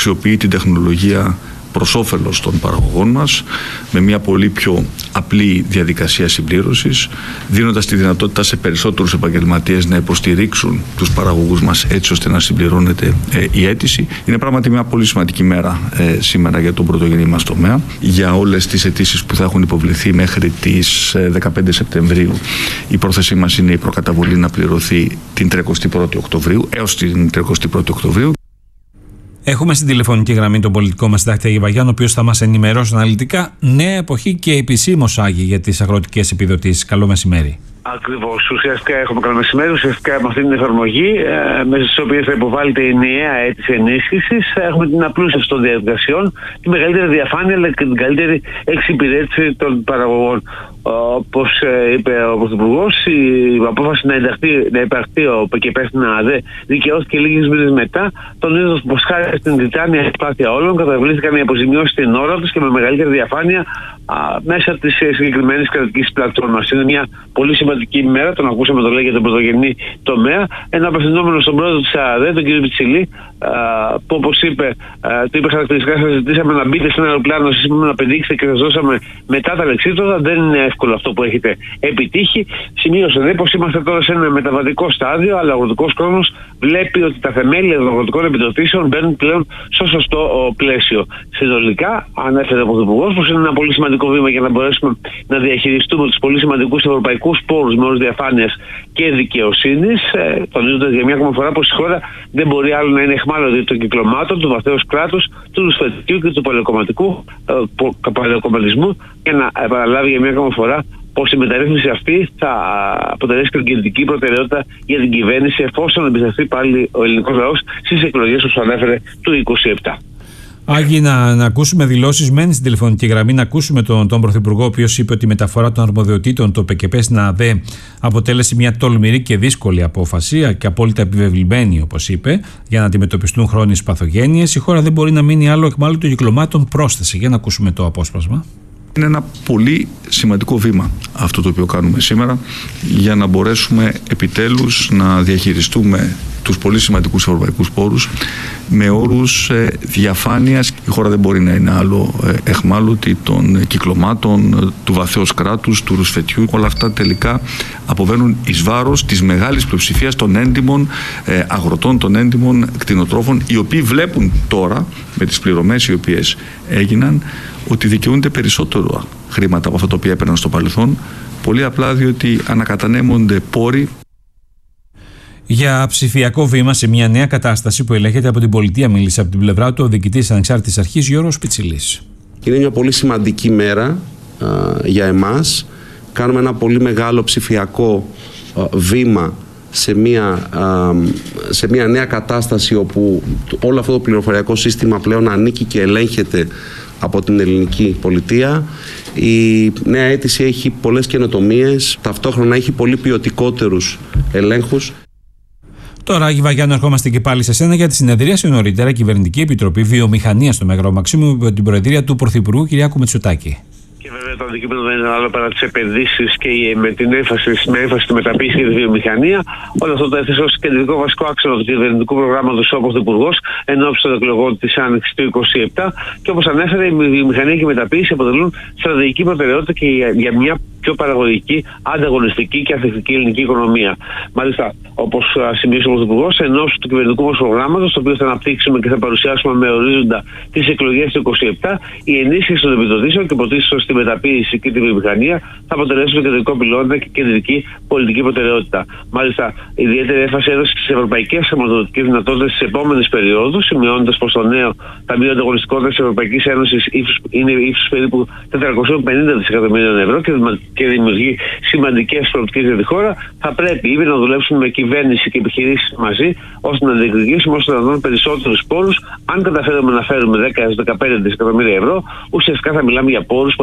αξιοποιεί την τεχνολογία προς όφελος των παραγωγών μας, με μια πολύ πιο απλή διαδικασία συμπλήρωσης, δίνοντας τη δυνατότητα σε περισσότερους επαγγελματίες να υποστηρίξουν τους παραγωγούς μας έτσι ώστε να συμπληρώνεται η αίτηση. Είναι πράγματι μια πολύ σημαντική μέρα σήμερα για τον πρωτογενή μας τομέα. Για όλες τις αιτήσεις που θα έχουν υποβληθεί μέχρι τις 15 Σεπτεμβρίου, η πρόθεσή μας είναι η προκαταβολή να πληρωθεί την 31η Οκτωβρίου έως την 31η Οκτωβρίου. Έχουμε στην τηλεφωνική γραμμή τον πολιτικό μας συντάκτη Άγη Βαγιάννη, ο οποίος θα μας ενημερώσει αναλυτικά νέα εποχή και επισήμως, Άγη, για τις αγροτικές επιδοτήσεις. Καλό μεσημέρι. Ακριβώς. Ουσιαστικά έχουμε καλό μεσημέρι. Ουσιαστικά με αυτή την εφαρμογή, μέσα στις οποίες θα υποβάλλεται η νέα αίτηση ενίσχυσης, έχουμε την απλούστευση των διαδικασιών, τη μεγαλύτερη διαφάνεια αλλά και την καλύτερη εξυπηρέτηση των παραγωγών. Όπως είπε ο Πρωθυπουργός, η απόφαση να υπαρχθεί ο ΠΚΠ στην ΑΔΕ δικαιώθηκε λίγες μήνες μετά, τονίζοντας πως χάρη στην τιτάνια προσπάθεια όλων καταβλήθηκαν οι αποζημιώσεις στην ώρα τους και με μεγαλύτερη διαφάνεια μέσα από τις συγκεκριμένες κρατικές πλατφόρμες. Είναι μια πολύ σημαντική ημέρα, τον ακούσαμε το λέει για τον πρωτογενή τομέα. Ένα απευθυνόμενο στον πρόεδρο της ΑΔΕ, τον κύριο Πιτσιλή, που όπως είπε, του είπε χαρακτηριστικά, σας ζητήσαμε να μπείτε σε ένα αεροπλάνο, σας είπαμε να πετύχετε και σας δώσαμε μετά τα λεξίτωτα. Δεν είναι εύκολο αυτό που έχετε επιτύχει. Σημείωσε πως είμαστε τώρα σε ένα μεταβατικό στάδιο, αλλά ο αγροτικός κόσμος βλέπει ότι τα θεμέλια των αγροτικών επιδοτήσεων μπαίνουν πλέον στο σωστό πλαίσιο. Συνολικά, ανέφερε ο Πρωθυπουργός πως είναι ένα πολύ σημαντικό βήμα για να μπορέσουμε να διαχειριστούμε τους πολύ σημαντικούς ευρωπαϊκούς πόρους με όρους διαφάνειας και δικαιοσύνης, τονίζοντας για μια ακόμα φορά πως η χώρα δεν μπορεί άλλο να είναι εχμάλωτη των κυκλωμάτων, του βαθέως κράτους, του ρουσφετικού και του παλαιοκομματισμού, και να επαναλάβει για μια ακόμα φορά πως η μεταρρύθμιση αυτή θα αποτελέσει την κεντρική προτεραιότητα για την κυβέρνηση, εφόσον εμπιστευτεί πάλι ο ελληνικός λαός στις εκλογές που ανέφερε του 2027. Άγιοι, να ακούσουμε δηλώσεις, μένει στην τηλεφωνική γραμμή, να ακούσουμε τον Πρωθυπουργό, ο οποίος είπε ότι η μεταφορά των αρμοδιοτήτων του ΠΚΠ στην ΑΔΕ αποτέλεσε μια τολμηρή και δύσκολη απόφαση και απόλυτα επιβεβλημένη, όπως είπε, για να αντιμετωπιστούν χρόνιες παθογένειες. Η χώρα δεν μπορεί να μείνει άλλο εκμάλωτο των κυκλωμάτων, πρόσθεσε. Για να ακούσουμε το απόσπασμα. Είναι ένα πολύ σημαντικό βήμα αυτό το οποίο κάνουμε σήμερα, για να μπορέσουμε επιτέλους να διαχειριστούμε τους πολύ σημαντικούς ευρωπαϊκούς πόρους με όρους διαφάνειας. Η χώρα δεν μπορεί να είναι άλλο εχμάλωτη των κυκλωμάτων, του βαθέως κράτους, του ρουσφετιού. Όλα αυτά τελικά αποβαίνουν εις βάρος της μεγάλης πλειοψηφίας των έντιμων αγροτών, των έντιμων κτηνοτρόφων, οι οποίοι βλέπουν τώρα με τις πληρωμές οι οποίες έγιναν ότι δικαιούνται περισσότερο χρήματα από αυτά τα οποία έπαιρναν στο παρελθόν, πολύ απλά διότι ανακατανέμονται πόροι. Για ψηφιακό βήμα σε μια νέα κατάσταση που ελέγχεται από την πολιτεία, μίλησε από την πλευρά του ο διοικητής της Ανεξάρτητης Αρχής Γιώργος Πιτσιλής. Είναι μια πολύ σημαντική μέρα για εμάς. Κάνουμε ένα πολύ μεγάλο ψηφιακό βήμα σε μια νέα κατάσταση όπου όλο αυτό το πληροφοριακό σύστημα πλέον ανήκει και ελέγχεται από την ελληνική πολιτεία. Η νέα αίτηση έχει πολλές καινοτομίες, ταυτόχρονα έχει πολύ ποιοτικότερους ελέγχους. Τώρα, Άγη Βαγιάννη, ερχόμαστε και πάλι σε σένα για τη συνεδρίαση νωρίτερα Κυβερνητική Επιτροπή Βιομηχανίας στο Μέγαρο Μαξίμου με την προεδρία του Πρωθυπουργού Κυριάκου Μητσοτάκη. Και βέβαια το αντικείμενο δεν είναι άλλο παρά τις επενδύσεις και με έμφαση στη μεταποίηση και τη βιομηχανία. Όλο αυτό το έθεσε ως κεντρικό βασικό άξονα του κυβερνητικού προγράμματος ο Πρωθυπουργός εν ώψη των εκλογών της Άνοιξης του 2027. Και όπως ανέφερε, η βιομηχανία και η μεταποίηση αποτελούν στρατηγική προτεραιότητα και για μια πιο παραγωγική, ανταγωνιστική και ανθεκτική ελληνική οικονομία. Μάλιστα, όπως σημείωσε ο Πρωθυπουργός, εν ώψη του κυβερνητικού μας προγράμματος, το οποίο θα αναπτύξουμε και θα παρουσιάσουμε με ορίζοντα τις εκλογές του 2027, η ενίσχυση των επιδοτήσεων και πρωτίστως στη μεταποίηση και τη βιομηχανία θα αποτελέσουν κεντρικό πυλώνα και κεντρική πολιτική προτεραιότητα. Μάλιστα, ιδιαίτερη έμφαση έδωσε στις ευρωπαϊκές χρηματοδοτικές δυνατότητες στις επόμενες περιόδους, σημειώνοντας πως το νέο Ταμείο Ανταγωνιστικότητας της Ευρωπαϊκής Ένωσης είναι ύψους περίπου 450 δισεκατομμυρίων ευρώ και δημιουργεί σημαντικές προοπτικές για τη χώρα. Θα πρέπει ήδη να δουλέψουμε με κυβέρνηση και επιχειρήσεις μαζί, ώστε να διεκδικήσουμε ώστε να δούμε περισσότερους πόρους. Αν καταφέρουμε να φέρουμε 10-15 δισεκατομμύρια ευρώ, ουσιαστικά θα μιλάμε για πόρους που αντιστοιχούν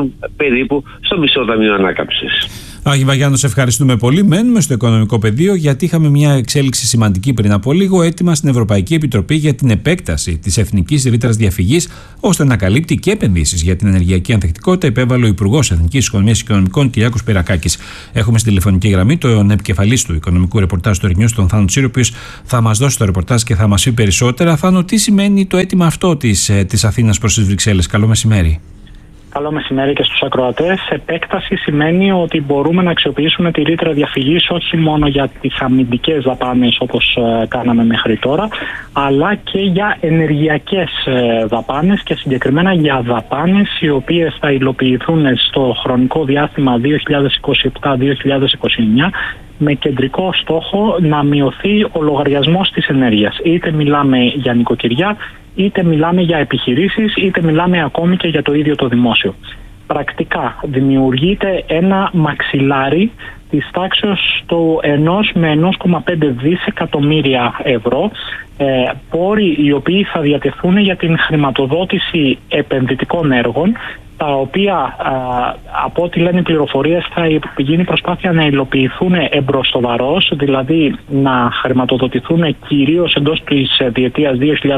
φτάσουν περίπου στο μισό ταμείο ανάκαμψης. Άγη Βαγιάννου, σε ευχαριστούμε πολύ. Μένουμε στο οικονομικό πεδίο, γιατί είχαμε μια εξέλιξη σημαντική πριν από λίγο. Έτοιμα στην Ευρωπαϊκή Επιτροπή για την επέκταση της εθνικής ρήτρας διαφυγής, ώστε να καλύπτει και επενδύσεις για την ενεργειακή ανθεκτικότητα, επέβαλε ο Υπουργός Εθνικής Οικονομίας και Οικονομικών Κυριάκος Πυρακάκης. Έχουμε στην τηλεφωνική γραμμή τον επικεφαλής του οικονομικού ρεπορτάζ του Earth News, τον Θάνο Τσίρο, ο οποίος θα μας δώσει το ρεπορτάζ και θα μας πει περισσότερα. Θάνο, τι σημαίνει το αίτημα αυτό της Αθήνας προς τις Βρυξέλλες? Καλό μεσημέρι. Καλό μεσημέρι και στους ακροατές. Επέκταση σημαίνει ότι μπορούμε να αξιοποιήσουμε τη ρήτρα διαφυγής όχι μόνο για τις αμυντικές δαπάνες όπως κάναμε μέχρι τώρα, αλλά και για ενεργειακές δαπάνες και συγκεκριμένα για δαπάνες οι οποίες θα υλοποιηθούν στο χρονικό διάστημα 2027-2029 με κεντρικό στόχο να μειωθεί ο λογαριασμός της ενέργειας. Είτε μιλάμε για νοικοκυριά, είτε μιλάμε για επιχειρήσεις, είτε μιλάμε ακόμη και για το ίδιο το δημόσιο. Πρακτικά δημιουργείται ένα μαξιλάρι της τάξης του 1 με 1,5 δισεκατομμύρια ευρώ, πόροι οι οποίοι θα διατεθούν για την χρηματοδότηση επενδυτικών έργων, τα οποία από ό,τι λένε οι πληροφορίες θα γίνει προσπάθεια να υλοποιηθούν εμπροστοβαρώς, δηλαδή να χρηματοδοτηθούν κυρίως εντός της διετίας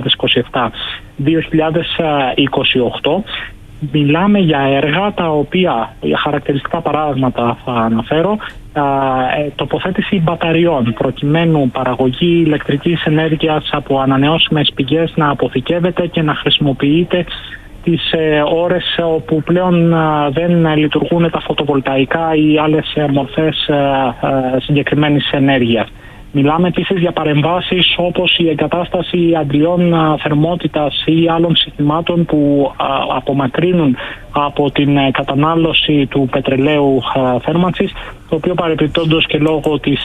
2027-2028. Μιλάμε για έργα τα οποία, για χαρακτηριστικά παράδειγματα θα αναφέρω, τοποθέτηση μπαταριών προκειμένου παραγωγή ηλεκτρικής ενέργειας από ανανεώσιμες πηγές να αποθηκεύεται και να χρησιμοποιείται τις ώρες όπου πλέον δεν λειτουργούν τα φωτοβολταϊκά ή άλλες μορφές συγκεκριμένης ενέργειας. Μιλάμε επίσης για παρεμβάσεις όπως η εγκατάσταση αντλιών θερμότητας ή άλλων συστημάτων που απομακρύνουν από την κατανάλωση του πετρελαίου θέρμανσης, το οποίο παρεπιπτόντως και λόγω της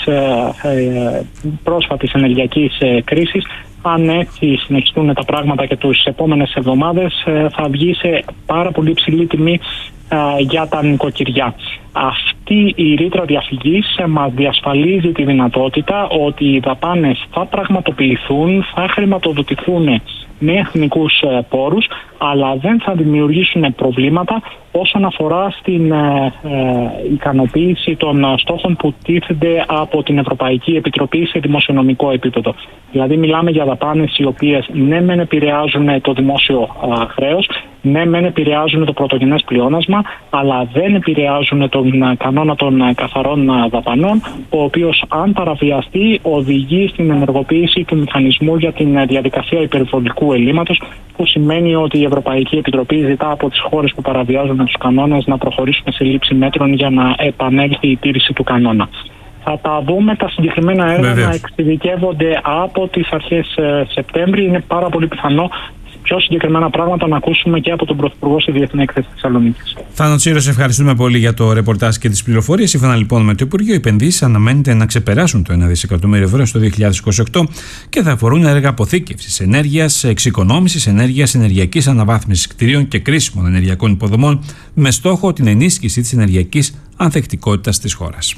πρόσφατης ενεργειακής κρίσης, αν έτσι συνεχιστούν τα πράγματα και τις επόμενες εβδομάδες, θα βγει σε πάρα πολύ υψηλή τιμή για τα νοικοκυριά. Αυτή η ρήτρα διαφυγής μας διασφαλίζει τη δυνατότητα ότι οι δαπάνες θα πραγματοποιηθούν, θα χρηματοδοτηθούν με εθνικούς πόρους, αλλά δεν θα δημιουργήσουν προβλήματα όσον αφορά στην ικανοποίηση των στόχων που τίθενται από την Ευρωπαϊκή Επιτροπή σε δημοσιονομικό επίπεδο. Δηλαδή μιλάμε για δαπάνες οι οποίες ναι μεν επηρεάζουν το δημόσιο χρέος, ναι μεν επηρεάζουν το πρωτογενές πλεόνασμα, αλλά δεν επηρεάζουν τον κανόνα των καθαρών δαπανών, ο οποίος αν παραβιαστεί οδηγεί στην ενεργοποίηση του μηχανισμού για την διαδικασία υπερβολικού ελλείμματος, που σημαίνει ότι η Ευρωπαϊκή Επιτροπή ζητά από τις χώρες που παραβιάζουν τους κανόνες να προχωρήσουν σε λήψη μέτρων για να επανέλθει η τήρηση του κανόνα. Θα τα δούμε τα συγκεκριμένα έργα να εξειδικεύονται από τις αρχές Σεπτέμβρη. Είναι πάρα πολύ πιθανό πιο συγκεκριμένα πράγματα να ακούσουμε και από τον Πρωθυπουργό στη Διεθνή Έκθεση της Θεσσαλονίκης. Θάνο Τσίρο, ευχαριστούμε πολύ για το ρεπορτάζ και τις πληροφορίες. Σύμφωνα λοιπόν με το Υπουργείο, οι επενδύσεις αναμένεται να ξεπεράσουν το 1 δισεκατομμύριο ευρώ στο 2028 και θα αφορούν έργα αποθήκευσης ενέργειας, εξοικονόμησης ενέργειας, ενεργειακής αναβάθμισης κτηρίων και κρίσιμων ενεργειακών υποδομών, με στόχο την ενίσχυση της ενεργειακής ανθεκτικότητας της χώρας.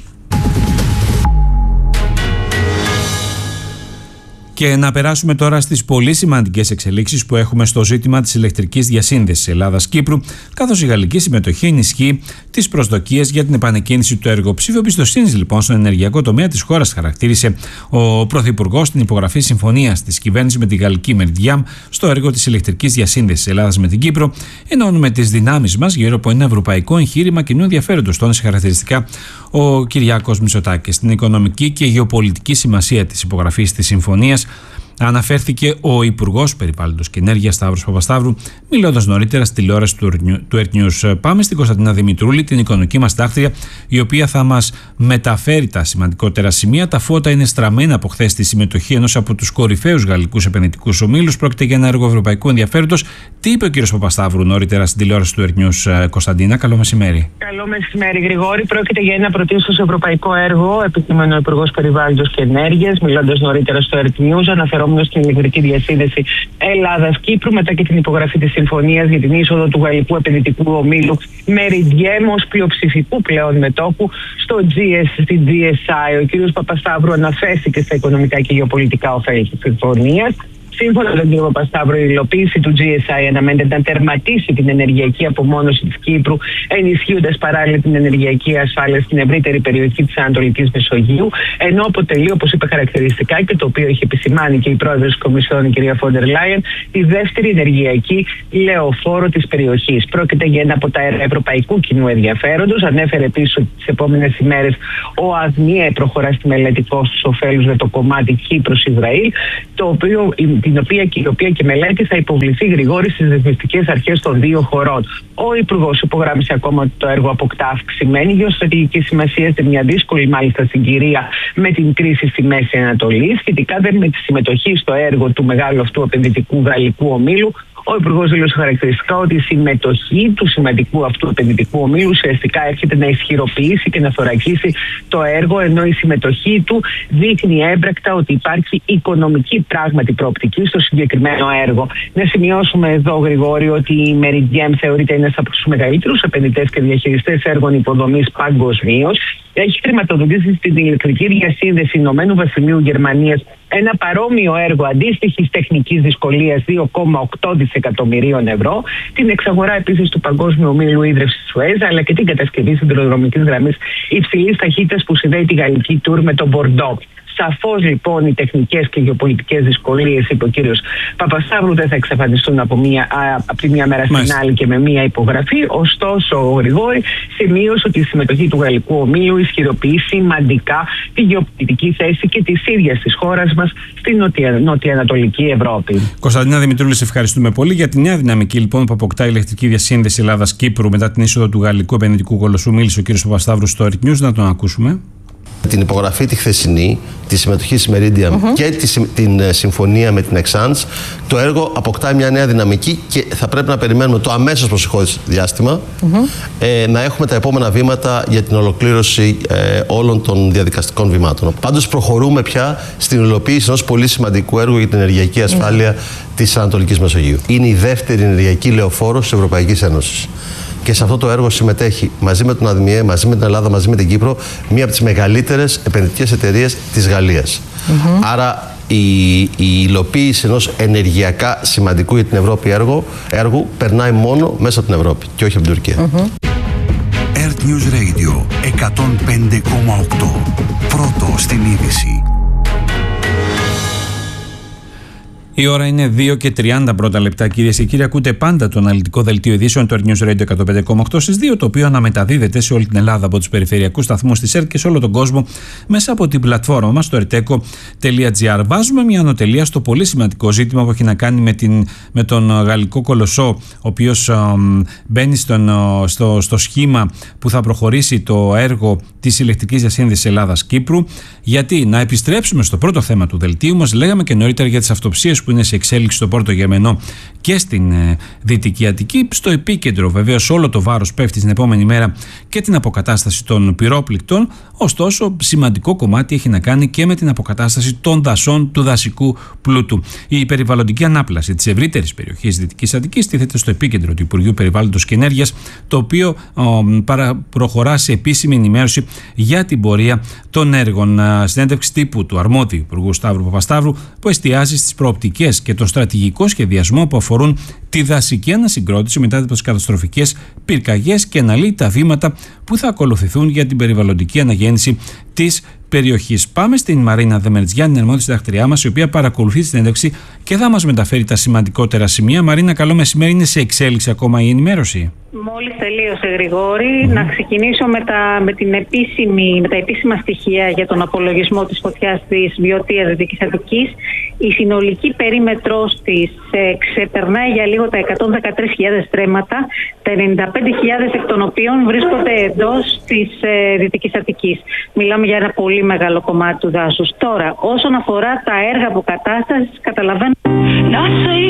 Και να περάσουμε τώρα στις πολύ σημαντικές εξελίξεις που έχουμε στο ζήτημα της ηλεκτρικής διασύνδεσης Ελλάδας-Κύπρου, καθώς η γαλλική συμμετοχή ενισχύει τις προσδοκίες για την επανεκκίνηση του έργου. Ψήφιο εμπιστοσύνης λοιπόν στον ενεργειακό τομέα της χώρας χαρακτήρισε ο Πρωθυπουργός την υπογραφή συμφωνίας της κυβέρνησης με τη γαλλική Meridiam στο έργο της ηλεκτρικής διασύνδεσης Ελλάδας με την Κύπρο. Ενώνουμε τις δυνάμεις μας γύρω από ένα ευρωπαϊκό εγχείρημα κοινού ενδιαφέροντος, τόνισε χαρακτηριστικά ο Κυριάκος Μητσοτάκης. Στην οικονομική και γεωπολιτική σημασία της υπογραφής της συμφωνίας αναφέρθηκε ο Υπουργός Περιβάλλοντος και Ενέργειας Σταύρος Παπασταύρου, μιλώντας νωρίτερα στη τηλεόραση του Earth News. Πάμε στην Κωνσταντίνα Δημητρούλη, την οικονομική μας τάκτρια, η οποία θα μας μεταφέρει τα σημαντικότερα σημεία. Τα φώτα είναι στραμμένα από χθες στη συμμετοχή ενός από τους κορυφαίους γαλλικούς επενδυτικούς ομίλους. Πρόκειται για ένα έργο ευρωπαϊκού ενδιαφέροντος. Τι είπε ο κ. Παπασταύρου νωρίτερα στην τηλεόραση του Earth News, Κωνσταντίνα? Καλό μεσημέρι. Καλό μεσημέρι, Γρηγόρη. Πρόκειται για ένα πρωτίστως ευρωπαϊκό έργο, επισήμανε ο Υπουργός Περιβάλλοντος και Ενέργειας, μιλώντας νωρίτερα στο Earth News, αναφερόμενος στην ηλεκτρική διασύνδεση Ελλάδας-Κύπρου, μετά και την υπογραφή της συμφωνίας για την είσοδο του γαλλικού επενδυτικού ομίλου Meridiam ως πλειοψηφικού πλέον μετόχου στην GSI. Ο κ. Παπασταύρου αναφέρθηκε στα οικονομικά και γεωπολιτικά ωφέλη της συμφωνίας Σύμφωνα με τον κ. Παπασταύρου, η υλοποίηση του GSI αναμένεται να τερματίσει την ενεργειακή απομόνωση της Κύπρου, ενισχύοντας παράλληλα την ενεργειακή ασφάλεια στην ευρύτερη περιοχή της Ανατολικής Μεσογείου, ενώ αποτελεί, όπως είπε χαρακτηριστικά και το οποίο έχει επισημάνει και η πρόεδρος της Κομισιόν, η κ. Φόντερ Λάιεν, τη δεύτερη ενεργειακή λεωφόρο της περιοχής. Πρόκειται για ένα από τα έργα ευρωπαϊκού κοινού ενδιαφέροντος. Ανέφερε επίσης ότι τις επόμενες ημέρες ο ΑΔΜΙΕ προχωρά στη μελέτη κόστους-οφέλους για το κομμάτι Κύπρος-Ισραήλ, η οποία και μελέτη θα υποβληθεί γρηγόρη στις ρυθμιστικές αρχές των δύο χωρών. Ο Υπουργός υπογράμμισε ακόμα ότι το έργο αποκτά αυξημένη γεωστρατηγική σημασία σε μια δύσκολη μάλιστα συγκυρία με την κρίση στη Μέση Ανατολή. Σχετικά με τη συμμετοχή στο έργο του μεγάλου αυτού επενδυτικού γαλλικού ομίλου, ο Υπουργός δήλωσε χαρακτηριστικά ότι η συμμετοχή του σημαντικού αυτού επενδυτικού ομίλου ουσιαστικά έρχεται να ισχυροποιήσει και να θωρακίσει το έργο, ενώ η συμμετοχή του δείχνει έμπρακτα ότι υπάρχει οικονομική πράγματι προοπτική στο συγκεκριμένο έργο. Να σημειώσουμε εδώ, Γρηγόρη, ότι η Meridiam θεωρείται ένας από τους μεγαλύτερους επενδυτές και διαχειριστές έργων υποδομής παγκοσμίως. Έχει χρηματοδοτήσει στην ηλεκτρική διασύνδεση Ηνωμένου Βασιλείου Γερμανίας ένα παρόμοιο έργο αντίστοιχης τεχνικής δυσκολίας 2,8 δισεκατομμυρίων ευρώ, την εξαγορά επίσης του Παγκόσμιου Ομίλου Ίδρυυσης Σουέζ, αλλά και την κατασκευή σιδηροδρομικής γραμμής υψηλής ταχύτητας που συνδέει τη γαλλική Τουρ με τον Μπορντό. Σαφώς λοιπόν οι τεχνικές και γεωπολιτικές δυσκολίες, είπε ο κύριος Παπασταύρου, δεν θα εξαφανιστούν από τη μία μέρα στην άλλη και με μία υπογραφή. Ωστόσο, ο Γρηγόρη σημείωσε ότι η συμμετοχή του γαλλικού ομίλου ισχυροποιεί σημαντικά τη γεωπολιτική θέση και της ίδιας της χώρας μας στην νοτιοανατολική Ευρώπη. Κωνσταντίνα Δημητρούλη, σε ευχαριστούμε πολύ για τη νέα δυναμική λοιπόν που αποκτά η ηλεκτρική διασύνδεση Ελλάδας-Κύπρου μετά την είσοδο του γαλλικού επενδυτικού κολοσσού. Μίλησε ο κύριος Παπασταύρου στο Earth News, να τον ακούσουμε. Την υπογραφή τη χθεσινή, τη συμμετοχή της Meridiam και την συμφωνία με την Exans, το έργο αποκτά μια νέα δυναμική και θα πρέπει να περιμένουμε το αμέσως προσεχώς διάστημα να έχουμε τα επόμενα βήματα για την ολοκλήρωση όλων των διαδικαστικών βημάτων. Πάντως προχωρούμε πια στην υλοποίηση ενός πολύ σημαντικού έργου για την ενεργειακή ασφάλεια της Ανατολικής Μεσογείου. Είναι η δεύτερη ενεργειακή λεωφόρος της Ευρωπαϊκής Ένωσης. Και σε αυτό το έργο συμμετέχει μαζί με τον ΑΔΜΙΕ, μαζί με την Ελλάδα, μαζί με την Κύπρο, μία από τις μεγαλύτερες επενδυτικές εταιρείες της Γαλλίας. Άρα η υλοποίηση ενός ενεργειακά σημαντικού για την Ευρώπη έργου περνάει μόνο μέσα από την Ευρώπη και όχι από την Τουρκία. Earth News Radio 105,8. Πρώτο στην είδηση. Η ώρα είναι 2 και 30 πρώτα λεπτά, κυρίες και κύριοι. Ακούτε πάντα το αναλυτικό δελτίο ειδήσεων του Earth News Radio 105,8 στις 2, το οποίο αναμεταδίδεται σε όλη την Ελλάδα από τους περιφερειακούς σταθμούς της ΕΡΤ και σε όλο τον κόσμο μέσα από την πλατφόρμα μας, το erteco.gr. Βάζουμε μια ανωτελεία στο πολύ σημαντικό ζήτημα που έχει να κάνει με τον γαλλικό κολοσσό, ο οποίος μπαίνει στο σχήμα που θα προχωρήσει το έργο της ηλεκτρικής διασύνδεσης Ελλάδας-Κύπρου. Γιατί να επιστρέψουμε στο πρώτο θέμα του δελτίου μας, λέγαμε και νωρίτερα για τις αυτοψίες που είναι σε εξέλιξη στο Πόρτο Γεμενό και στην Δυτική Αττική. Στο επίκεντρο βεβαίως όλο το βάρος πέφτει στην επόμενη μέρα και την αποκατάσταση των πυρόπληκτων. Ωστόσο, σημαντικό κομμάτι έχει να κάνει και με την αποκατάσταση των δασών, του δασικού πλούτου. Η περιβαλλοντική ανάπλαση της ευρύτερης περιοχής Δυτικής Αττικής τίθεται στο επίκεντρο του Υπουργείου Περιβάλλοντος και Ενέργειας, το οποίο προχωρά σε επίσημη ενημέρωση για την πορεία των έργων. Συνέντευξη τύπου του αρμόδιου Υπουργού Σταύρου Παπασταύρου, που εστιάζει στις προοπτικές και τον στρατηγικό σχεδιασμό που αφορούν τη δασική ανασυγκρότηση μετά από τις καταστροφικές πυρκαγιές και αναλύει τα βήματα που θα ακολουθηθούν για την περιβαλλοντική αναγέννηση της περιοχής. Πάμε στην Μαρίνα Δεμερτζιάννη, την αρμόδια συντακτριά μας, η οποία παρακολουθεί τη συνέντευξη και θα μας μεταφέρει τα σημαντικότερα σημεία. Μαρίνα, καλό μεσημέρι. Είναι σε εξέλιξη ακόμα η ενημέρωση? Μόλις τελείωσε, Γρηγόρη. Να ξεκινήσω με τα επίσημα στοιχεία για τον απολογισμό της φωτιάς της Βιωτίας Δυτικής Αττικής. Η συνολική περίμετρος της ξεπερνάει για λίγο τα 113.000 στρέμματα, τα 95.000 εκ των οποίων βρίσκονται εντός της Δυτικής Αττικής. Μιλάμε για ένα πολύ μεγάλο κομμάτι του δάσους. Τώρα, όσον αφορά τα έργα αποκατάστασης, καταλαβαίνω.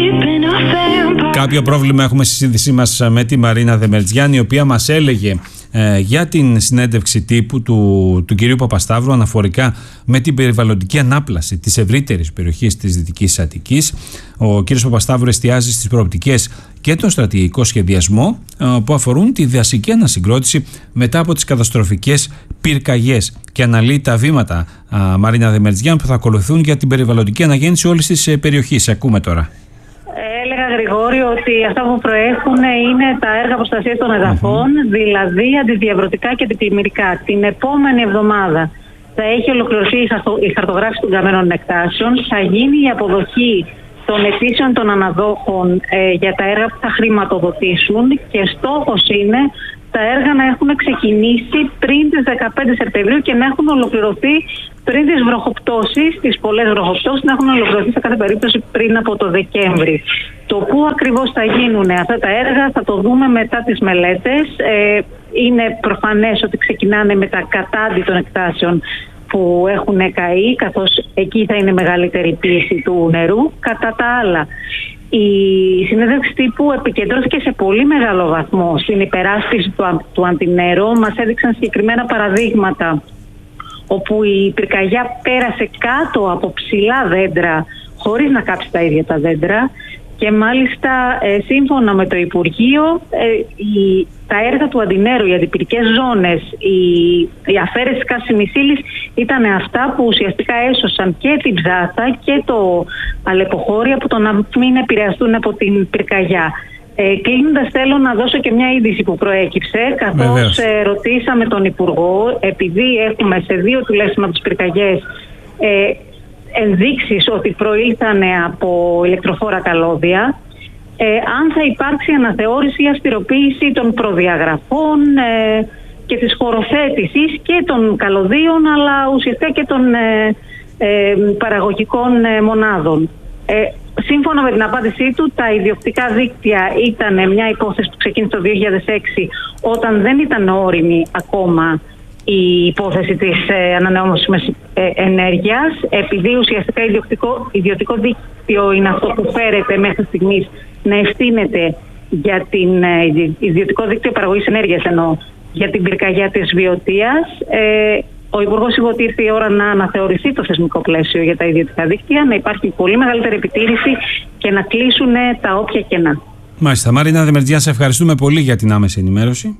Κάποιο πρόβλημα έχουμε στη σύνδεσή μας με τη Μαρίνα Δεμερτζιάννη, η οποία μας έλεγε για την συνέντευξη τύπου του κυρίου Παπασταύρου αναφορικά με την περιβαλλοντική ανάπλαση της ευρύτερης περιοχής της Δυτικής Αττικής. Ο κύριος Παπασταύρου εστιάζει στις προοπτικές και τον στρατηγικό σχεδιασμό που αφορούν τη δασική ανασυγκρότηση μετά από τις καταστροφικές πυρκαγιές και αναλύει τα βήματα, Μαρίνα Δεμερτζιάν, που θα ακολουθούν για την περιβαλλοντική αναγέννηση όλης της περιοχής. Ακούμε τώρα. Έλεγα, Γρηγόρη, ότι αυτά που προέχουν είναι τα έργα προστασίας των εδαφών, δηλαδή αντιδιαβρωτικά και αντιπλημμυρικά. Την επόμενη εβδομάδα θα έχει ολοκληρωθεί η χαρτογράφηση των καμένων εκτάσεων, θα γίνει η αποδοχή των αιτήσεων των αναδόχων για τα έργα που θα χρηματοδοτήσουν και στόχος είναι τα έργα να έχουν ξεκινήσει πριν τις 15 Σεπτεμβρίου και να έχουν ολοκληρωθεί πριν τις βροχοπτώσεις, τις πολλές βροχοπτώσεις, να έχουν ολοκληρωθεί σε κάθε περίπτωση πριν από το Δεκέμβρη. Το πού ακριβώς θα γίνουν αυτά τα έργα θα το δούμε μετά τις μελέτες. Είναι προφανές ότι ξεκινάνε με τα κατάντι των εκτάσεων που έχουν καεί, καθώς εκεί θα είναι μεγαλύτερη πίεση του νερού. Κατά τα άλλα, η συνέντευξη τύπου επικεντρώθηκε σε πολύ μεγάλο βαθμό στην υπεράσπιση του Αντινέρο. Μας έδειξαν συγκεκριμένα παραδείγματα όπου η πυρκαγιά πέρασε κάτω από ψηλά δέντρα χωρίς να κάψει τα ίδια τα δέντρα και μάλιστα σύμφωνα με το Υπουργείο τα έργα του Αντινέρου, οι αντιπυρικές ζώνες, η αφαίρεση της καύσιμης ύλης ήταν αυτά που ουσιαστικά έσωσαν και την Ψάθα και το Αλεποχώρια από το να μην επηρεαστούν από την πυρκαγιά. Κλείνοντας, θέλω να δώσω και μια είδηση που προέκυψε, καθώς ρωτήσαμε τον Υπουργό, επειδή έχουμε σε 2 τουλάχιστον από τις πυρκαγιές ενδείξεις ότι προήλθαν από ηλεκτροφόρα καλώδια, αν θα υπάρξει αναθεώρηση ή αυστηροποίηση των προδιαγραφών και της χωροθέτησης και των καλωδίων, αλλά ουσιαστικά και των παραγωγικών μονάδων. Σύμφωνα με την απάντησή του, τα ιδιοκτικά δίκτυα ήταν μια υπόθεση που ξεκίνησε το 2006, όταν δεν ήταν όριμη ακόμα η υπόθεση της ανανεώσιμης ενέργειας, επειδή ουσιαστικά ιδιωτικό δίκτυο είναι αυτό που φέρεται μέχρι στιγμής να ευθύνεται για την ιδιωτικό δίκτυο παραγωγής ενέργειας, ενώ για την πυρκαγιά της Βιωτίας. Ο Υπουργός είπε ότι ήρθε η ώρα να αναθεωρηθεί το θεσμικό πλαίσιο για τα ιδιωτικά δίκτυα, να υπάρχει πολύ μεγαλύτερη επιτήρηση και να κλείσουν τα όποια κενά. Μάλιστα. Μαρίνα Δεμερτζιάν, σε ευχαριστούμε πολύ για την άμεση ενημέρωση.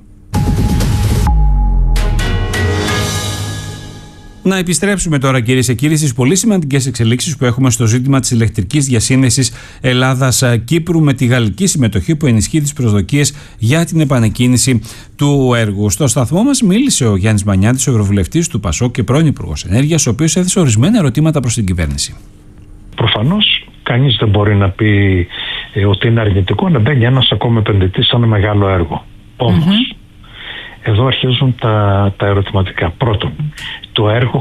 Να επιστρέψουμε τώρα, κυρίες και κύριοι, στις πολύ σημαντικές εξελίξεις που έχουμε στο ζήτημα της ηλεκτρικής διασύνδεσης Ελλάδας-Κύπρου, με τη γαλλική συμμετοχή που ενισχύει τις προσδοκίες για την επανεκκίνηση του έργου. Στο σταθμό μας μίλησε ο Γιάννης Μανιάτης, ο Ευρωβουλευτής του ΠΑΣΟΚ και πρώην Υπουργός Ενέργειας, ο οποίος έθεσε ορισμένα ερωτήματα προς την κυβέρνηση. Προφανώς, κανείς δεν μπορεί να πει ότι είναι αρνητικό να μπαίνει ένας ακόμα επενδυτής σε ένα μεγάλο έργο. Όμως, εδώ αρχίζουν τα ερωτηματικά. Πρώτον, το έργο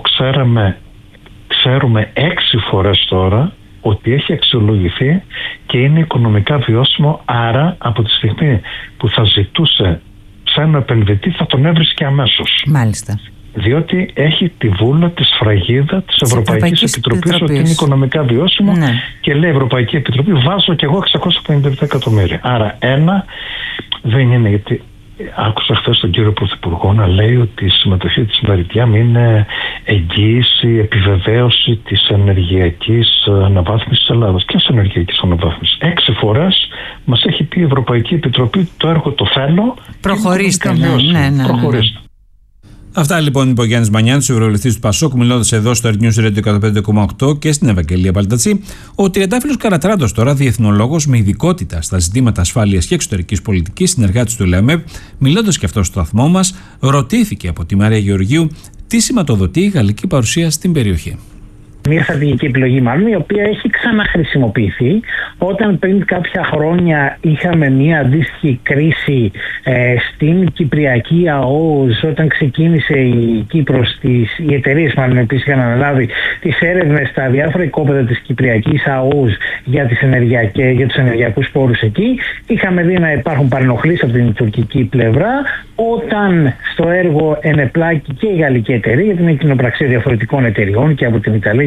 ξέρουμε 6 φορές τώρα ότι έχει αξιολογηθεί και είναι οικονομικά βιώσιμο, άρα από τη στιγμή που θα ζητούσε ξένο επενδυτή θα τον έβρισκε αμέσως. Μάλιστα. Διότι έχει τη βούλα, τη σφραγίδα της Ευρωπαϊκής Επιτροπής ότι είναι οικονομικά βιώσιμο, και λέει η Ευρωπαϊκή Επιτροπή βάζω και εγώ 657 εκατομμύρια. Άρα δεν είναι, γιατί άκουσα χθες τον κύριο Πρωθυπουργό να λέει ότι η συμμετοχή της Μεριτιάμ είναι εγγύηση, επιβεβαίωση της ενεργειακής αναβάθμισης της Ελλάδας. Ποιας ενεργειακής αναβάθμισης? 6 φορές μας έχει πει η Ευρωπαϊκή Επιτροπή το έργο το θέλω. Προχωρήστε. Προχωρήστε. Αυτά λοιπόν είπε ο Γιάννης Μανιάτης, ο Ευρωβουλευτής του ΠΑΣΟΚ, μιλώντας εδώ στο Earth News Radio 105,8 και στην Ευαγγελία Παλτατσή. Ο Τριαντάφυλλος Καρατράντος, τώρα διεθνολόγος με ειδικότητα στα ζητήματα ασφάλειας και εξωτερικής πολιτικής, συνεργάτης του ΛΕΟΜΕΠ, μιλώντας και αυτό στο σταθμό μας, ρωτήθηκε από τη Μαρία Γεωργίου τι σηματοδοτεί η γαλλική παρουσία στην περιοχή. Μια στρατηγική επιλογή μάλλον, η οποία έχει ξαναχρησιμοποιηθεί όταν πριν κάποια χρόνια είχαμε μια αντίστοιχη κρίση στην Κυπριακή ΑΟΣ, όταν ξεκίνησε η Κύπρος, οι εταιρείες μάλλον επίσης είχαν αναλάβει τις έρευνες στα διάφορα οικόπεδα της Κυπριακής ΑΟΣ για τους ενεργειακούς πόρους εκεί. Είχαμε δει να υπάρχουν παρενοχλήσεις από την τουρκική πλευρά, όταν στο έργο ενεπλάκη και η γαλλική εταιρεία, γιατί είναι κοινοπραξία διαφορετικών εταιριών και από την Ιταλία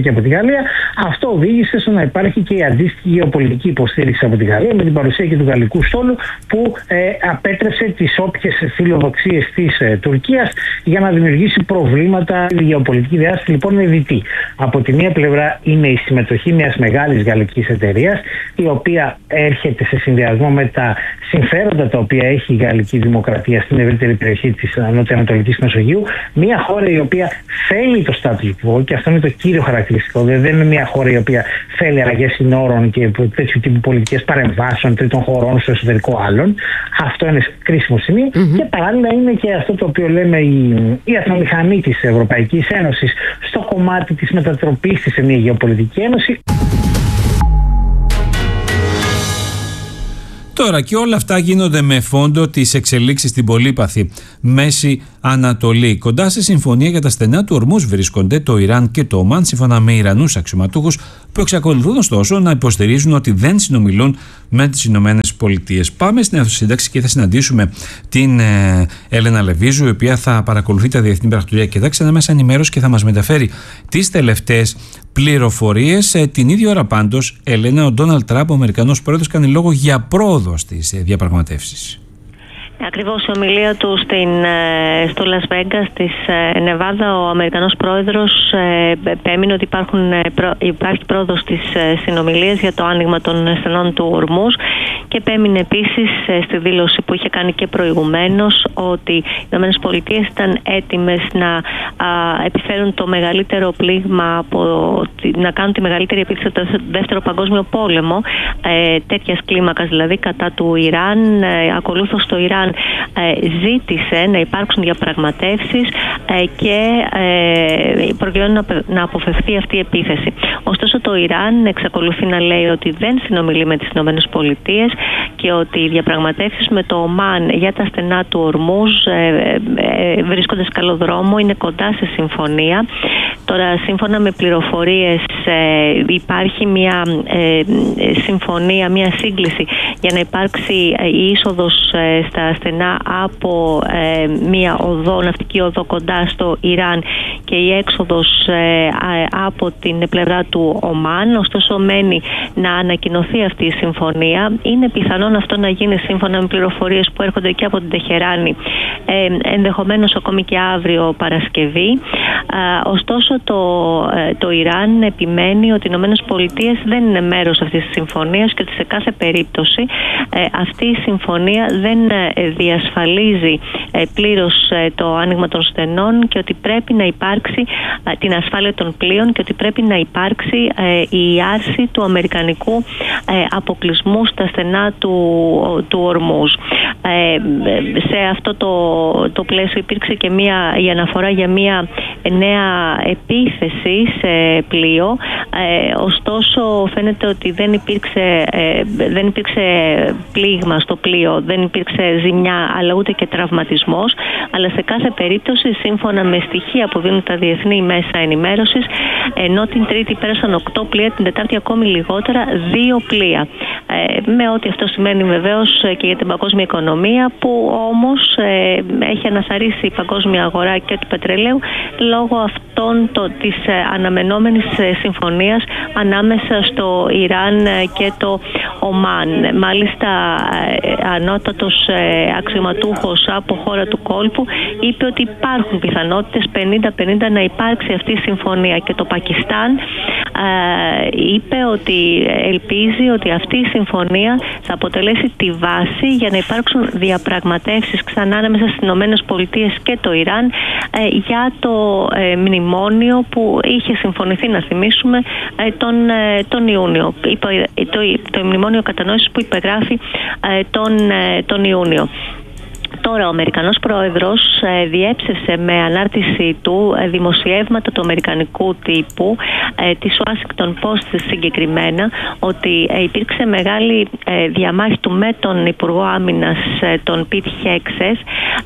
και από τη Γαλλία, αυτό οδήγησε στο να υπάρχει και η αντίστοιχη γεωπολιτική υποστήριξη από τη Γαλλία με την παρουσία και του γαλλικού στόλου που απέτρεψε τις όποιες φιλοδοξίες της Τουρκίας για να δημιουργήσει προβλήματα. Η γεωπολιτική διάσταση λοιπόν είναι διτή. Από τη μία πλευρά είναι η συμμετοχή μιας μεγάλης γαλλικής εταιρείας, η οποία έρχεται σε συνδυασμό με τα συμφέροντα τα οποία έχει η γαλλική δημοκρατία στην ευρύτερη περιοχή της νοτιοανατολικής Μεσογείου. Μια χώρα η οποία θέλει το status quo, και αυτό είναι το κύριο χαρακτηριστικό. Δεν είναι μια χώρα η οποία θέλει αλλαγές συνόρων και τέτοιου τύπου πολιτικές παρεμβάσεων τρίτων χωρών στο εσωτερικό άλλων. Αυτό είναι κρίσιμο σημείο. Και παράλληλα είναι και αυτό το οποίο λέμε η ατμομηχανή της Ευρωπαϊκής Ένωσης στο κομμάτι της μετατροπής της σε μια γεωπολιτική ένωση. Τώρα και όλα αυτά γίνονται με φόντο τις εξελίξεις στην πολύπαθη Μέση Ανατολή. Κοντά σε συμφωνία για τα στενά του Ορμούζ βρίσκονται το Ιράν και το Ομάν, σύμφωνα με Ιρανούς αξιωματούχους που εξακολουθούν ωστόσο να υποστηρίζουν ότι δεν συνομιλούν με τις Ηνωμένες Πολιτείες. Πάμε στην Εθνοσύνταξη και θα συναντήσουμε την Έλενα Λεβίζου, η οποία θα παρακολουθεί τα διεθνή πρακτορία και θα ξαναμέσα ενημέρωση και θα μας μεταφέρει τις τελευταίες πληροφορίες. Την ίδια ώρα πάντως, Έλενα, ο Ντόναλντ Τραμπ, ο Αμερικανός πρόεδρος, κάνει λόγο για πρόοδο στις διαπραγματεύσεις. Ακριβώς, η ομιλία του στο Λας Βέγκας της Νεβάδα, ο Αμερικανός πρόεδρος επέμεινε ότι υπάρχει πρόοδος στις συνομιλίες για το άνοιγμα των στενών του Ορμούζ και επέμεινε επίσης στη δήλωση που είχε κάνει και προηγουμένως ότι οι ΗΠΑ ήταν έτοιμες να επιφέρουν το μεγαλύτερο πλήγμα, να κάνουν τη μεγαλύτερη επίθεση στο Δεύτερο Παγκόσμιο Πόλεμο, τέτοιας κλίμακας δηλαδή, κατά του Ιράν. Ακολούθως το Ιράν ζήτησε να υπάρξουν διαπραγματεύσεις και προκειμένου να αποφευθεί αυτή η επίθεση. Ωστόσο το Ιράν εξακολουθεί να λέει ότι δεν συνομιλεί με τις ΗΠΑ και ότι οι διαπραγματεύσεις με το Ομάν για τα στενά του Ορμούζ βρίσκονται σε καλό δρόμο, είναι κοντά σε συμφωνία. Τώρα, σύμφωνα με πληροφορίες, υπάρχει μια συμφωνία, μια σύγκληση για να υπάρξει η είσοδος στα στενά από μια οδό, ναυτική οδό κοντά στο Ιράν και η έξοδος από την πλευρά του Ομάν. Ωστόσο, μένει να ανακοινωθεί αυτή η συμφωνία. Είναι πιθανόν αυτό να γίνει σύμφωνα με πληροφορίες που έρχονται και από την Τεχεράνη, ενδεχομένως ακόμη και αύριο Παρασκευή. Ωστόσο, το Ιράν επιμένει ότι οι ΗΠΑ δεν είναι μέρος αυτής της συμφωνίας και ότι σε κάθε περίπτωση αυτή η συμφωνία δεν διασφαλίζει πλήρως το άνοιγμα των στενών και ότι πρέπει να υπάρξει την ασφάλεια των πλοίων και ότι πρέπει να υπάρξει η άρση του αμερικανικού αποκλεισμού στα στενά του Ορμούζ. Σε αυτό το πλαίσιο υπήρξε και η αναφορά για μια νέα επίθεση σε πλοίο. Ωστόσο φαίνεται ότι δεν υπήρξε πλήγμα στο πλοίο, δεν υπήρξε ζημιά αλλά ούτε και τραυματισμός, αλλά σε κάθε περίπτωση σύμφωνα με στοιχεία που δίνουν τα διεθνή μέσα ενημέρωσης, ενώ την Τρίτη πέρασαν 8 πλοία, την Τετάρτη ακόμη λιγότερα 2 πλοία, με ό,τι αυτό σημαίνει βεβαίως και για την παγκόσμια οικονομία, που όμως έχει αναθαρρύσει η παγκόσμια αγορά και του πετρελαίου λόγω αυτών της αναμενόμενης συμφωνίας ανάμεσα στο Ιράν και το Ομάν. Μάλιστα, ανώτατος αξιωματούχος από χώρα του κόλπου είπε ότι υπάρχουν πιθανότητες 50-50 να υπάρξει αυτή η συμφωνία, και το Πακιστάν είπε ότι ελπίζει ότι αυτή η συμφωνία θα αποτελέσει τη βάση για να υπάρξουν διαπραγματεύσεις ξανά ανάμεσα στις ΗΠΑ και το Ιράν για το μνημόνιο που είχε συμφωνηθεί, να θυμίσουμε, τον Ιούνιο. Το μνημόνιο κατανόησης που υπεγράφει τον Ιούνιο. Τώρα ο Αμερικανός πρόεδρος διέψευσε με ανάρτηση του δημοσιεύματα του αμερικανικού τύπου, της Washington Post συγκεκριμένα, ότι υπήρξε μεγάλη διαμάχη του με τον Υπουργό Άμυνας, τον Pete Hegseth,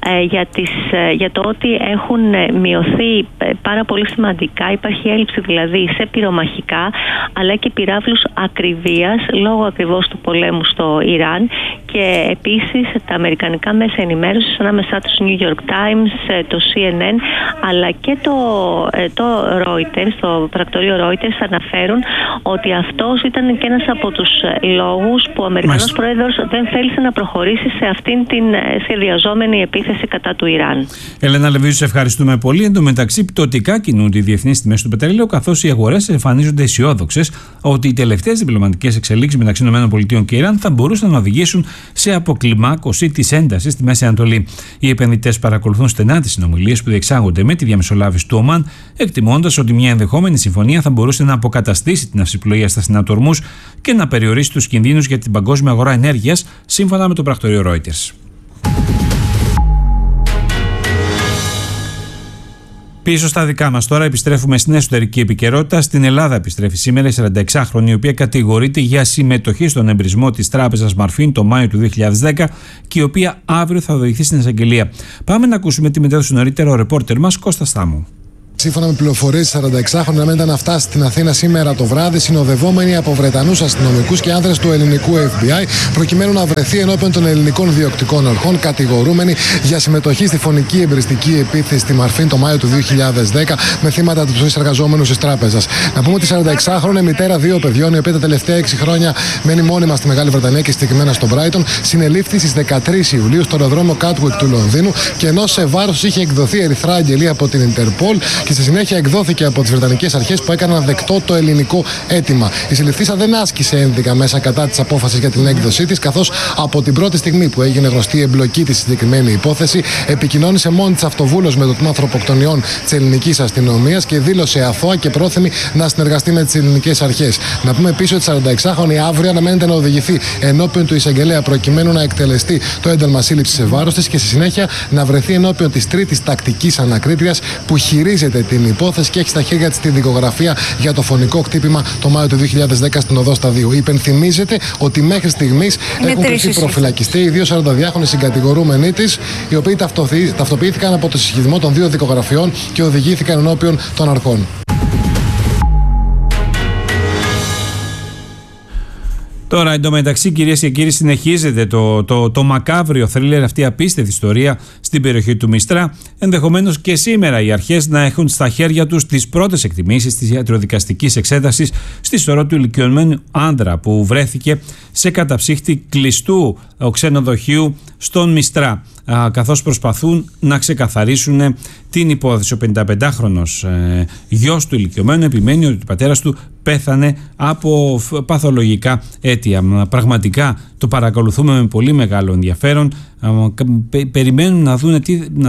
για το ότι έχουν μειωθεί πάρα πολύ σημαντικά. Υπάρχει έλλειψη δηλαδή σε πυρομαχικά αλλά και πυράβλους ακριβίας λόγω ακριβώς του πολέμου στο Ιράν, και επίσης τα αμερικανικά μέσα ενημέρωσης, ανάμεσά τους New York Times, το CNN, αλλά και το Reuters, το πρακτορείο Reuters, αναφέρουν ότι αυτός ήταν και ένας από τους λόγους που ο Αμερικανός πρόεδρος δεν θέλησε να προχωρήσει σε αυτήν την σχεδιαζόμενη επίθεση κατά του Ιράν. Ελένα Λεβίζου, σε ευχαριστούμε πολύ. Εν τω μεταξύ, πτωτικά κινούνται οι διεθνείς τιμές του πετρελαίου, καθώς οι αγορές εμφανίζονται αισιόδοξες ότι οι τελευταίες διπλωματικές εξελίξεις μεταξύ ΗΠΑ και Ιράν θα μπορούσαν να οδηγήσουν σε αποκλιμάκωση της έντασης στη Μέση Ανατολή. Οι επενδυτές παρακολουθούν στενά τις συνομιλίες που διεξάγονται με τη διαμεσολάβηση του Ομάν, εκτιμώντας ότι μια ενδεχόμενη συμφωνία θα μπορούσε να αποκαταστήσει την αυσιπλοεία στα στενά ορμούς και να περιορίσει τους κινδύνους για την παγκόσμια αγορά ενέργειας, σύμφωνα με το πρακτορείο Reuters. Πίσω στα δικά μας τώρα, επιστρέφουμε στην εσωτερική επικαιρότητα. Στην Ελλάδα επιστρέφει σήμερα η 46χρονη, η οποία κατηγορείται για συμμετοχή στον εμπρισμό της τράπεζας Μαρφίν το Μάιο του 2010 και η οποία αύριο θα οδηγηθεί στην εισαγγελία. Πάμε να ακούσουμε τη μετέδωση νωρίτερα ο ρεπόρτερ μας Κώστας Στάμου. Σύμφωνα με πληροφορίες, η 46χρονη αναμένεται να φτάσει στην Αθήνα σήμερα το βράδυ, συνοδευόμενη από Βρετανούς αστυνομικούς και άνδρες του ελληνικού FBI, προκειμένου να βρεθεί ενώπιον των ελληνικών διοκτικών αρχών, κατηγορούμενη για συμμετοχή στη φωνική εμπριστική επίθεση στη Μαρφίν το Μάιο του 2010, με θύματα τους εργαζόμενους της τράπεζας. Να πούμε ότι η 46χρονη μητέρα 2 παιδιών, η οποία τα τελευταία 6 χρόνια μένει μόνιμα στη Μεγάλη Βρετανία και συγκεκριμένα στο Μπράιτον, συνελήφθη στις 13 Ιουλίου στο αεροδρόμιο Κάτουικ του Λονδίνου, και ενώ σε βάρος είχε εκδοθεί ερυθρά αγγελία από την Ιντερπολ, και στη συνέχεια εκδόθηκε από τις Βρετανικές αρχές που έκαναν δεκτό το ελληνικό αίτημα. Η συλληφθήσα δεν άσκησε ένδικα μέσα κατά της απόφασης για την έκδοσή της, καθώς από την πρώτη στιγμή που έγινε γνωστή η εμπλοκή της στη συγκεκριμένη υπόθεση, επικοινώνησε μόνη της αυτοβούλος με το τμήμα ανθρωποκτονιών της ελληνικής αστυνομίας και δήλωσε αθώα και πρόθυμη να συνεργαστεί με τις ελληνικές αρχές. Να πούμε επίσης ότι η 46χρονη αύριο αναμένεται να οδηγηθεί ενώπιον του εισαγγελέα προκειμένου να εκτελεστεί το ένταλμα σύλληψης σε βάρος της και στη συνέχεια να βρεθεί ενώπιον της τρίτης τακτικής ανακρίτριας που χειρίζεται την υπόθεση και έχει στα χέρια της τη δικογραφία για το φωνικό χτύπημα το Μάιο του 2010 στην οδό Σταδίου. Υπενθυμίζεται ότι μέχρι στιγμής έχουν κρυφθεί προφυλακιστεί οι 2 42χρονοι συγκατηγορούμενοι της, οι οποίοι ταυτοποιήθηκαν από το συσχετισμό των 2 δικογραφιών και οδηγήθηκαν ενώπιον των αρχών. Τώρα, εντωμεταξύ, κυρίες και κύριοι, συνεχίζεται το μακάβριο θρίλερ, αυτή η απίστευτη ιστορία στην περιοχή του Μιστρά. Ενδεχομένως και σήμερα οι αρχές να έχουν στα χέρια τους τις πρώτες εκτιμήσεις της ιατροδικαστικής εξέτασης στη σωρό του ηλικιωμένου άνδρα που βρέθηκε σε καταψύχτη κλειστού ξενοδοχείου στον Μιστρά, καθώς προσπαθούν να ξεκαθαρίσουν την υπόθεση. Ο 55χρονος γιος του ηλικιωμένου επιμένει ότι ο πατέρας του πέθανε από παθολογικά αίτια. Πραγματικά το παρακολουθούμε με πολύ μεγάλο ενδιαφέρον. Περιμένουν να δουν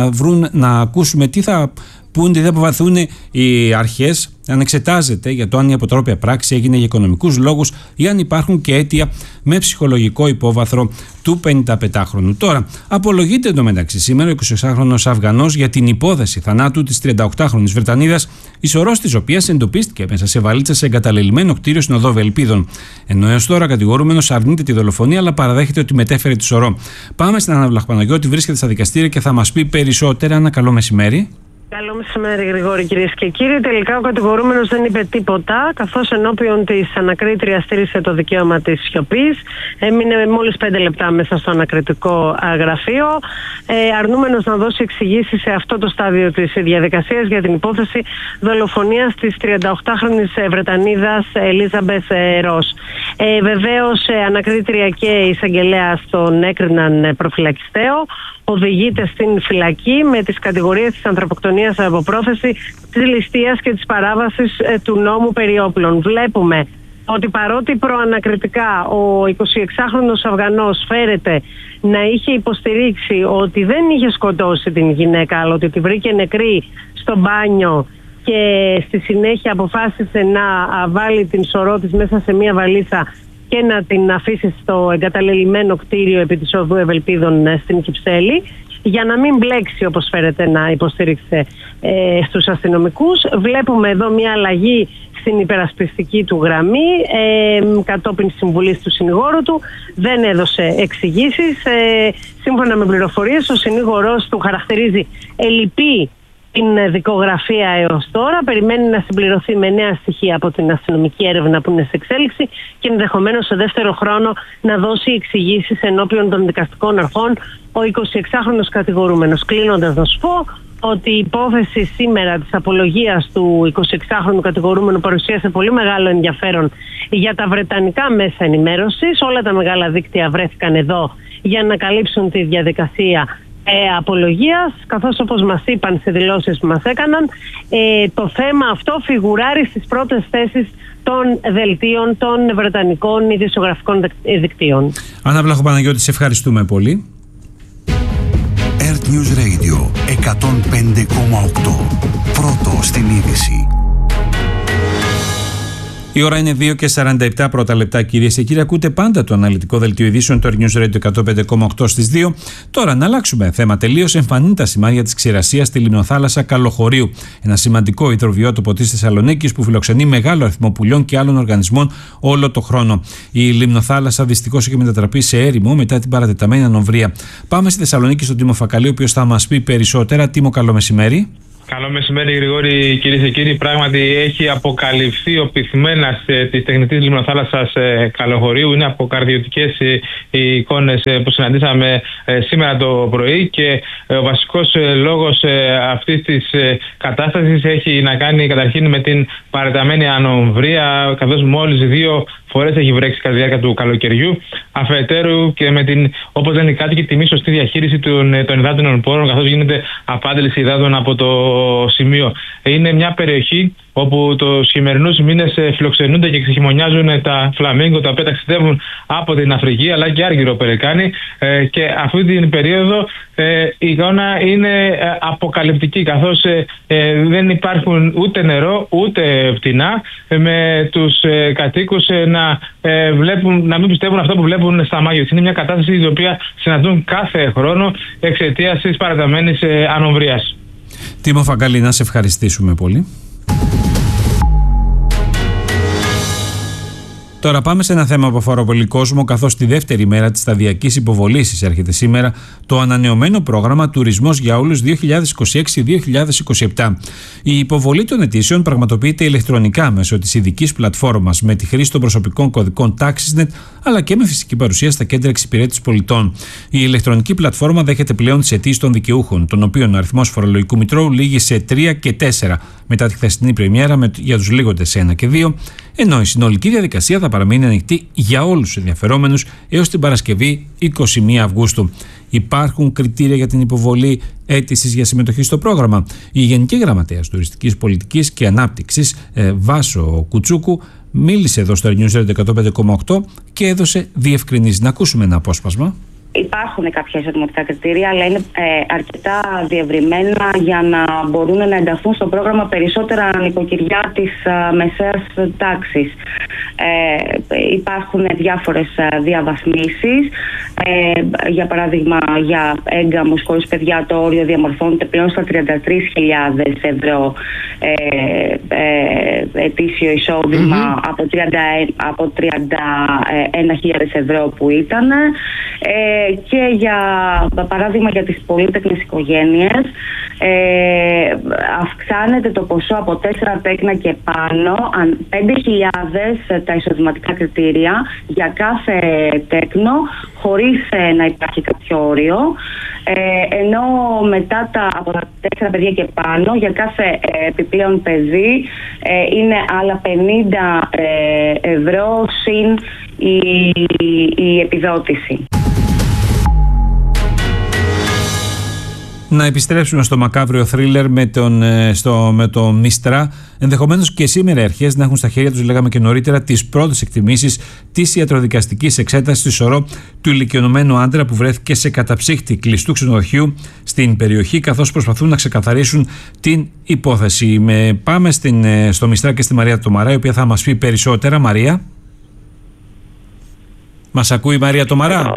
να ακούσουμε τι θα πούν, τι θα αποβαθούν οι αρχές, αν εξετάζεται για το αν η αποτρόπια πράξη έγινε για οικονομικούς λόγους ή αν υπάρχουν και αίτια με ψυχολογικό υπόβαθρο του 55χρονου. Τώρα, απολογείται εντωμεταξύ σήμερα ο 26χρονος Αφγανός για την υπόθεση θανάτου της 38χρονης Βρετανίδας, η σωρός της οποίας εντοπίστηκε μέσα σε βαλίτσα σε εγκαταλελειμμένο κτίριο στην οδό Βελπίδων. Ενώ έως τώρα κατηγορούμενος αρνείται τη δολοφονία, αλλά παραδέχεται ότι μετέφερε τη σωρό. Πάμε στην Άννα Βλαχπαναγιώτη, βρίσκεται στα δικαστήρια και θα μας πει περισσότερα. Ένα καλό μεσημέρι. Καλό μεσημέρι, Γρηγόρη, κυρίες και κύριοι. Τελικά ο κατηγορούμενος δεν είπε τίποτα, καθώς ενώπιον της ανακρίτριας στήριξε το δικαίωμα της σιωπής. Έμεινε μόλις 5 λεπτά μέσα στο ανακριτικό γραφείο, αρνούμενος να δώσει εξηγήσεις σε αυτό το στάδιο της διαδικασίας για την υπόθεση δολοφονίας της 38χρονης Βρετανίδας Ελίζαμπεθ Ρος. Βεβαίως, ανακρίτρια και εισαγγελέας τον έκριναν προφυλακιστέο. Οδηγείται στην φυλακή με τις κατηγορίες της ανθρωποκτονίας από πρόθεση, της ληστείας και της παράβασης του νόμου περί όπλων. Βλέπουμε ότι παρότι προανακριτικά ο 26χρονος Αφγανός φέρεται να είχε υποστηρίξει ότι δεν είχε σκοτώσει την γυναίκα, αλλά ότι τη βρήκε νεκρή στο μπάνιο και στη συνέχεια αποφάσισε να βάλει την σωρό της μέσα σε μια βαλίτσα και να την αφήσει στο εγκαταλελειμμένο κτίριο επί της οδού Ευελπίδων στην Κυψέλη, για να μην μπλέξει, όπως φέρεται να υποστήριξε στους αστυνομικούς. Βλέπουμε εδώ μια αλλαγή στην υπερασπιστική του γραμμή, κατόπιν συμβουλής του συνηγόρου του. Δεν έδωσε εξηγήσεις. Σύμφωνα με πληροφορίες, ο συνήγορος του χαρακτηρίζει ελλειπή την δικογραφία έως τώρα. Περιμένει να συμπληρωθεί με νέα στοιχεία από την αστυνομική έρευνα που είναι σε εξέλιξη και ενδεχομένως σε δεύτερο χρόνο να δώσει εξηγήσεις ενώπιον των δικαστικών αρχών ο 26χρονος κατηγορούμενος. Κλείνοντας, να σου πω ότι η υπόθεση σήμερα της απολογίας του 26χρονου κατηγορούμενου παρουσίασε πολύ μεγάλο ενδιαφέρον για τα βρετανικά μέσα ενημέρωσης. Όλα τα μεγάλα δίκτυα βρέθηκαν εδώ για να καλύψουν τη διαδικασία απολογίας, καθώς όπως μας είπαν σε δηλώσεις που μας έκαναν, το θέμα αυτό φιγουράρει στις πρώτες θέσεις των δελτίων των βρετανικών ειδησιογραφικών δικτύων. Άννα Βλαχοπαναγιώτη, σε ευχαριστούμε πολύ. Earth News Radio 105,8. Πρώτο στην είδηση. Η ώρα είναι 2:47 πρώτα λεπτά, κυρίες και κύριοι. Ακούτε πάντα το αναλυτικό δελτίο ειδήσεων του Earth News Radio 105,8 στις 2. Τώρα να αλλάξουμε θέμα τελείως. Εμφανίζουν τα σημάδια της ξηρασίας στη λιμνοθάλασσα Καλοχωρίου. Ένα σημαντικό υδροβιότοπο της Θεσσαλονίκης που φιλοξενεί μεγάλο αριθμό πουλιών και άλλων οργανισμών όλο το χρόνο. Η λιμνοθάλασσα δυστυχώς έχει μετατραπεί σε έρημο μετά την παρατεταμένη ανομβρία. Πάμε στη Θεσσαλονίκη στον Τίμο Φακαλή, ο οποίος θα μας πει περισσότερα. Τίμο, καλό μεσημέρι. Καλό μεσημέρι, Γρηγόρη, κυρίες και κύριοι. Πράγματι, έχει αποκαλυφθεί ο πυθμένας της τεχνητής λιμνοθάλασσας Καλοχωρίου. Είναι αποκαρδιωτικές οι εικόνες που συναντήσαμε σήμερα το πρωί και ο βασικός λόγος αυτής της κατάστασης έχει να κάνει καταρχήν με την παρατεταμένη ανομβρία, καθώς μόλις 2 φορές έχει βρέξει κατά τη διάρκεια του καλοκαιριού. Αφετέρου και με την, όπως λένε οι κάτοικοι, τη μη σωστή διαχείριση των υδάτινων πόρων, καθώς γίνεται απάντηση υδάτων από το σημείο. Είναι μια περιοχή όπου τους χειμερινούς μήνες φιλοξενούνται και ξεχειμονιάζουν τα φλαμίγκο, τα οποία ταξιδεύουν από την Αφρική αλλά και άργυρο περικάνει, και αυτή την περίοδο η εικόνα είναι αποκαλυπτική, καθώς δεν υπάρχουν ούτε νερό ούτε φτηνά, με τους κατοίκους να μην πιστεύουν αυτό που βλέπουν στα μάγια. Είναι μια κατάσταση η οποία συναντούν κάθε χρόνο εξαιτίας της παραταμένης ανομβρίας. Τίμο Φακαλή, να σε ευχαριστήσουμε πολύ. Τώρα πάμε σε ένα θέμα που αφορά πολύ κόσμο, καθώς τη δεύτερη μέρα της σταδιακής υποβολής εισέρχεται σήμερα το ανανεωμένο πρόγραμμα Τουρισμός για Όλους 2026-2027. Η υποβολή των αιτήσεων πραγματοποιείται ηλεκτρονικά μέσω της ειδικής πλατφόρμας με τη χρήση των προσωπικών κωδικών TaxisNet, αλλά και με φυσική παρουσία στα κέντρα εξυπηρέτησης πολιτών. Η ηλεκτρονική πλατφόρμα δέχεται πλέον τις αιτήσεις των δικαιούχων, των οποίων ο αριθμός φορολογικού μητρώου λήγει σε 3 και 4 μετά τη χθεσινή πρεμιέρα για τους λίγοντες 1 και 2, ενώ η συνολική διαδικασία θα παραμείνει ανοιχτή για όλους τους ενδιαφερόμενους έως την Παρασκευή 21 Αυγούστου. Υπάρχουν κριτήρια για την υποβολή αίτησης για συμμετοχή στο πρόγραμμα. Η Γενική Γραμματέας Τουριστικής Πολιτικής και Ανάπτυξης, Βάσο Κουτσούκου, μίλησε εδώ στο News Radio 105,8 και έδωσε διευκρινήσεις. Να ακούσουμε ένα απόσπασμα. Υπάρχουν κάποια εισοδηματικά κριτήρια, αλλά είναι αρκετά διευρυμένα για να μπορούν να ενταχθούν στο πρόγραμμα περισσότερα νοικοκυριά της μεσαίας τάξης. Υπάρχουν διάφορες διαβαθμίσεις. Για παράδειγμα, για έγκαμους χωρίς παιδιά το όριο διαμορφώνεται πλέον στα 33.000 ευρώ ετήσιο εισόδημα από 31.000 ευρώ που ήταν. Και για παράδειγμα για τις πολύτεκνες οικογένειες αυξάνεται το ποσό από 4 τέκνα και πάνω, 5.000 τα εισοδηματικά κριτήρια για κάθε τέκνο, χωρίς να υπάρχει κάποιο όριο, ενώ μετά από τα 4 παιδιά και πάνω για κάθε επιπλέον παιδί είναι άλλα 50 ευρώ συν η επιδότηση. Να επιστρέψουμε στο μακάβριο θρίλερ με το Μιστρά. Ενδεχομένως και σήμερα οι αρχές να έχουν στα χέρια τους, λέγαμε και νωρίτερα, τις πρώτες εκτιμήσεις της ιατροδικαστικής εξέτασης στη σωρό του ηλικιωμένου άντρα που βρέθηκε σε καταψύχτη κλειστού ξενοδοχείου στην περιοχή, καθώς προσπαθούν να ξεκαθαρίσουν την υπόθεση. Πάμε στο Μιστρά και στη Μαρία Τομαρά, η οποία θα μας πει περισσότερα. Μαρία. Μας ακούει η Μαρία Τομαρά?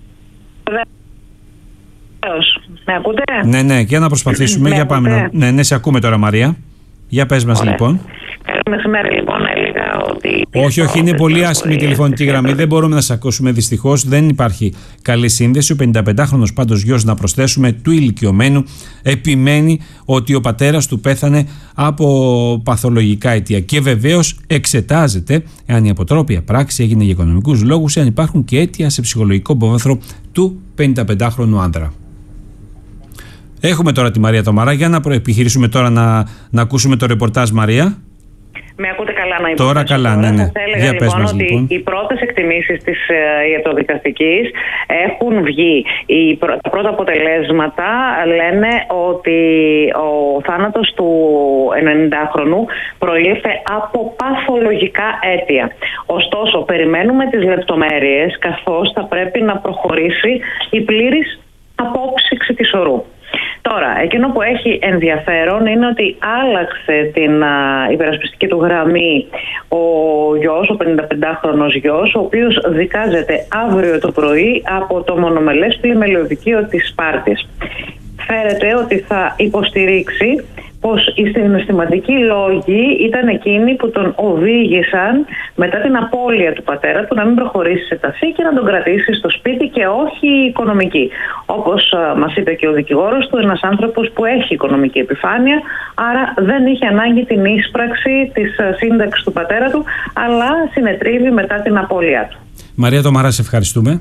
Με ακούτε? Ναι, για να προσπαθήσουμε. Για πάμε. Ναι, σε ακούμε τώρα, Μαρία. Για πες μας, λοιπόν. Καλό μεσημέρι, λοιπόν. Έλεγα ότι... Όχι, είναι πολύ άσχημη η τηλεφωνική γραμμή. Δεν μπορούμε να σας ακούσουμε δυστυχώς. Δεν υπάρχει καλή σύνδεση. Ο 55χρονος πάντως γιος, να προσθέσουμε, του ηλικιωμένου, επιμένει ότι ο πατέρας του πέθανε από παθολογικά αιτία. Και βεβαίως εξετάζεται εάν η αποτρόπια πράξη έγινε για οικονομικούς λόγους, εάν υπάρχουν και αίτια σε ψυχολογικό υπόβαθρο του 55χρονου άντρα. Έχουμε τώρα τη Μαρία Τομαρά. Για να επιχειρήσουμε τώρα να ακούσουμε το ρεπορτάζ, Μαρία. Με ακούτε καλά να υποθέσω? Τώρα καλά, ναι. Θα έλεγα λοιπόν ότι οι πρώτες εκτιμήσεις της ιατροδικαστικής έχουν βγει. Τα πρώτα αποτελέσματα λένε ότι ο θάνατος του 90χρονου προήλθε από παθολογικά αίτια. Ωστόσο, περιμένουμε τις λεπτομέρειες, καθώς θα πρέπει να προχωρήσει η πλήρης απόψυξη της ορού. Τώρα, εκείνο που έχει ενδιαφέρον είναι ότι άλλαξε την υπερασπιστική του γραμμή ο γιος, ο 55χρονος γιος, ο οποίος δικάζεται αύριο το πρωί από το μονομελές πλημελιωδικείο της Σπάρτης. Φέρεται ότι θα υποστηρίξει πως οι συναισθηματικοί λόγοι ήταν εκείνοι που τον οδήγησαν μετά την απώλεια του πατέρα του να μην προχωρήσει σε ταφή και να τον κρατήσει στο σπίτι και όχι οικονομική. Όπως μας είπε και ο δικηγόρος του, ένας άνθρωπος που έχει οικονομική επιφάνεια, άρα δεν είχε ανάγκη την ίσπραξη της σύνταξης του πατέρα του, αλλά συνετρίβει μετά την απώλειά του. Μαρία Τομαρά, σε ευχαριστούμε.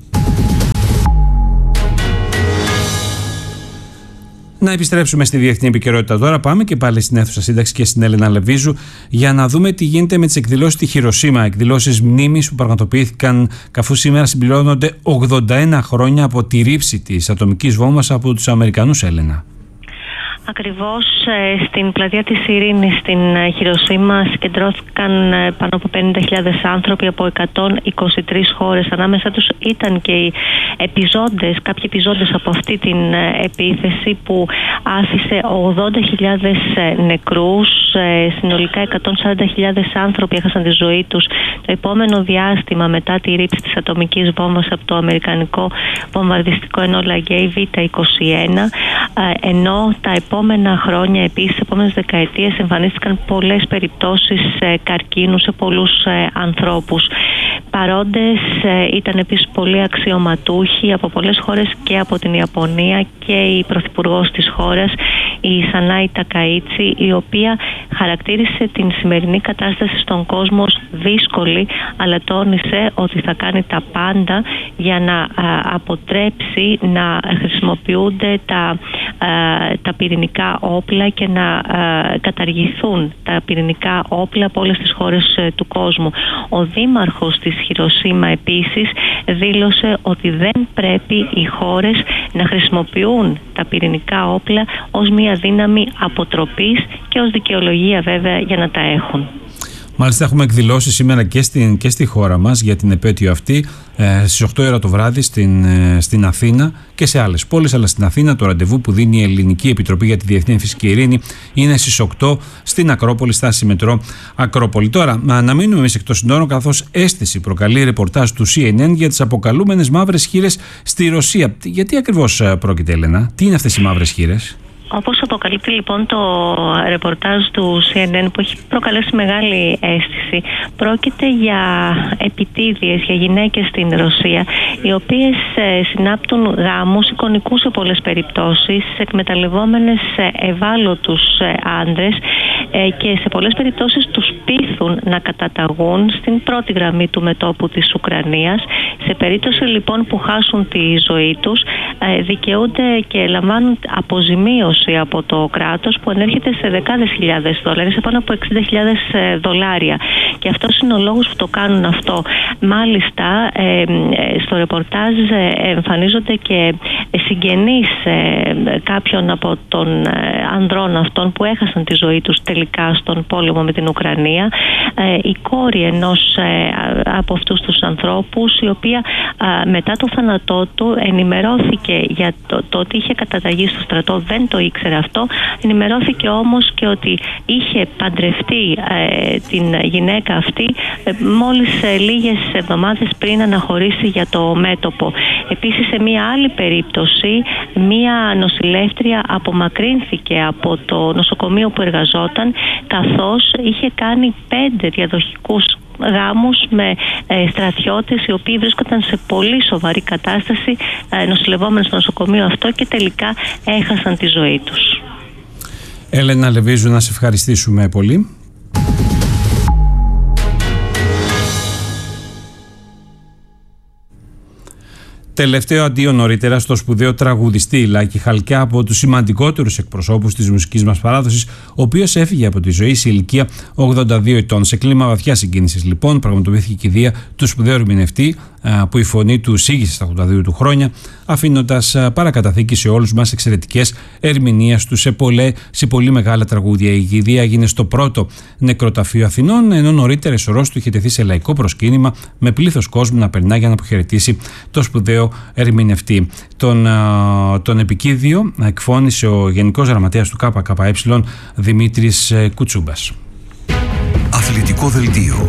Να επιστρέψουμε στη διεθνή επικαιρότητα τώρα. Πάμε και πάλι στην αίθουσα σύνταξη και στην Έλενα Λεβίζου για να δούμε τι γίνεται με τις εκδηλώσεις στη Χιροσίμα. Εκδηλώσεις μνήμης που πραγματοποιήθηκαν καθώς σήμερα συμπληρώνονται 81 χρόνια από τη ρήψη της ατομικής βόμβας από τους Αμερικανούς, Έλενα. Ακριβώς στην πλατεία της Ειρήνης στην Χιροσίμα συγκεντρώθηκαν πάνω από 50.000 άνθρωποι από 123 χώρες. Ανάμεσα τους ήταν και οι κάποιοι επιζώντες από αυτή την επίθεση που άφησε 80.000 νεκρούς. Συνολικά 140.000 άνθρωποι έχασαν τη ζωή τους το επόμενο διάστημα μετά τη ρήψη της ατομικής βόμβας από το αμερικανικό βομβαρδιστικό ενόλα Γκέι Β-21, ενώ τα επόμενα χρόνια, επίσης, τις επόμενες δεκαετίες, εμφανίστηκαν πολλές περιπτώσεις καρκίνου σε πολλούς ανθρώπους. Παρόντες ήταν επίσης πολλοί αξιωματούχοι από πολλές χώρες και από την Ιαπωνία και η πρωθυπουργός της χώρας, η Σανάι Τακαΐτσι, η οποία χαρακτήρισε την σημερινή κατάσταση στον κόσμο δύσκολη, αλλά τόνισε ότι θα κάνει τα πάντα για να αποτρέψει να χρησιμοποιούνται τα πυρηνικά όπλα και να καταργηθούν τα πυρηνικά όπλα από όλες τις χώρες του κόσμου. Ο δήμαρχος της Χιροσίμα επίσης δήλωσε ότι δεν πρέπει οι χώρες να χρησιμοποιούν τα πυρηνικά όπλα ως μια δύναμη αποτροπής και ως δικαιολογία βέβαια για να τα έχουν. Μάλιστα, έχουμε εκδηλώσει σήμερα και στη χώρα μας για την επέτειο αυτή στις 8 ώρα το βράδυ στην Αθήνα και σε άλλες πόλεις, αλλά στην Αθήνα το ραντεβού που δίνει η Ελληνική Επιτροπή για τη Διεθνή Φυσική Ειρήνη είναι στις 8 στην Ακρόπολη, στάση μετρό Ακρόπολη. Τώρα, να μείνουμε εμείς εκτός συνόρων, καθώς αίσθηση προκαλεί ρεπορτάζ του CNN για τις αποκαλούμενες μαύρες χήρες στη Ρωσία. Γιατί ακριβώς πρόκειται, Έλενα, τι είναι αυτές οι μαύρες χήρες? Όπως αποκαλύπτει λοιπόν το ρεπορτάζ του CNN, που έχει προκαλέσει μεγάλη αίσθηση, πρόκειται για επιτίδιες, για γυναίκες στην Ρωσία, οι οποίες συνάπτουν γάμους εικονικούς σε πολλές περιπτώσεις, εκμεταλλευόμενες ευάλωτους άντρες και σε πολλές περιπτώσεις τους πείθουν να καταταγούν στην πρώτη γραμμή του μετώπου της Ουκρανίας. Σε περίπτωση λοιπόν που χάσουν τη ζωή τους, δικαιούνται και λαμβάνουν αποζημίωση από το κράτος που ανέρχεται σε δεκάδες χιλιάδες δολάρια, σε πάνω από 60.000 δολάρια. Και αυτός είναι ο λόγος που το κάνουν αυτό. Μάλιστα, στο ρεπορτάζ εμφανίζονται και συγγενείς κάποιων από των ανδρών αυτών που έχασαν τη ζωή τους τελικά στον πόλεμο με την Ουκρανία. Η κόρη ενός από αυτούς τους ανθρώπους, η οποία μετά το θάνατό του ενημερώθηκε για το ότι είχε καταταγεί στο στρατό, δεν το ήξερε αυτό. Ενημερώθηκε όμως και ότι είχε παντρευτεί την γυναίκα αυτή μόλις λίγες εβδομάδες πριν αναχωρήσει για το μέτωπο. Επίσης, σε μία άλλη περίπτωση, μία νοσηλεύτρια απομακρύνθηκε από το νοσοκομείο που εργαζόταν, καθώς είχε κάνει 5 διαδοχικούς γάμους με στρατιώτες οι οποίοι βρίσκονταν σε πολύ σοβαρή κατάσταση, νοσηλευόμενοι στο νοσοκομείο αυτό, και τελικά έχασαν τη ζωή τους. Έλενα Λεβίζου, να σε ευχαριστήσουμε πολύ. Τελευταίο αντίο νωρίτερα στο σπουδαίο τραγουδιστή Λάκη Χαλκιά, από τους σημαντικότερους εκπροσώπους της μουσικής μας παράδοσης, ο οποίος έφυγε από τη ζωή σε ηλικία 82 ετών. Σε κλίμα βαθιά συγκίνησης, λοιπόν, πραγματοποιήθηκε η κηδεία του σπουδαίου ερμηνευτή, που η φωνή του ήγησε στα 82 του χρόνια, αφήνοντας παρακαταθήκη σε όλους μας εξαιρετικές ερμηνείες του σε πολύ μεγάλα τραγούδια. Η κηδεία έγινε στο πρώτο νεκροταφείο Αθηνών, ενώ νωρίτερα η σωρός του είχε τεθεί σε λαϊκό προσκύνημα με πλήθος κόσμου να περνά για να αποχαιρετήσει το σπουδαίο ερμηνευτή. Τον επικίδιο εκφώνησε ο Γενικός Γραμματέας του ΚΚΕ, Δημήτρης Κουτσούμπας. Αθλητικό δελτίο.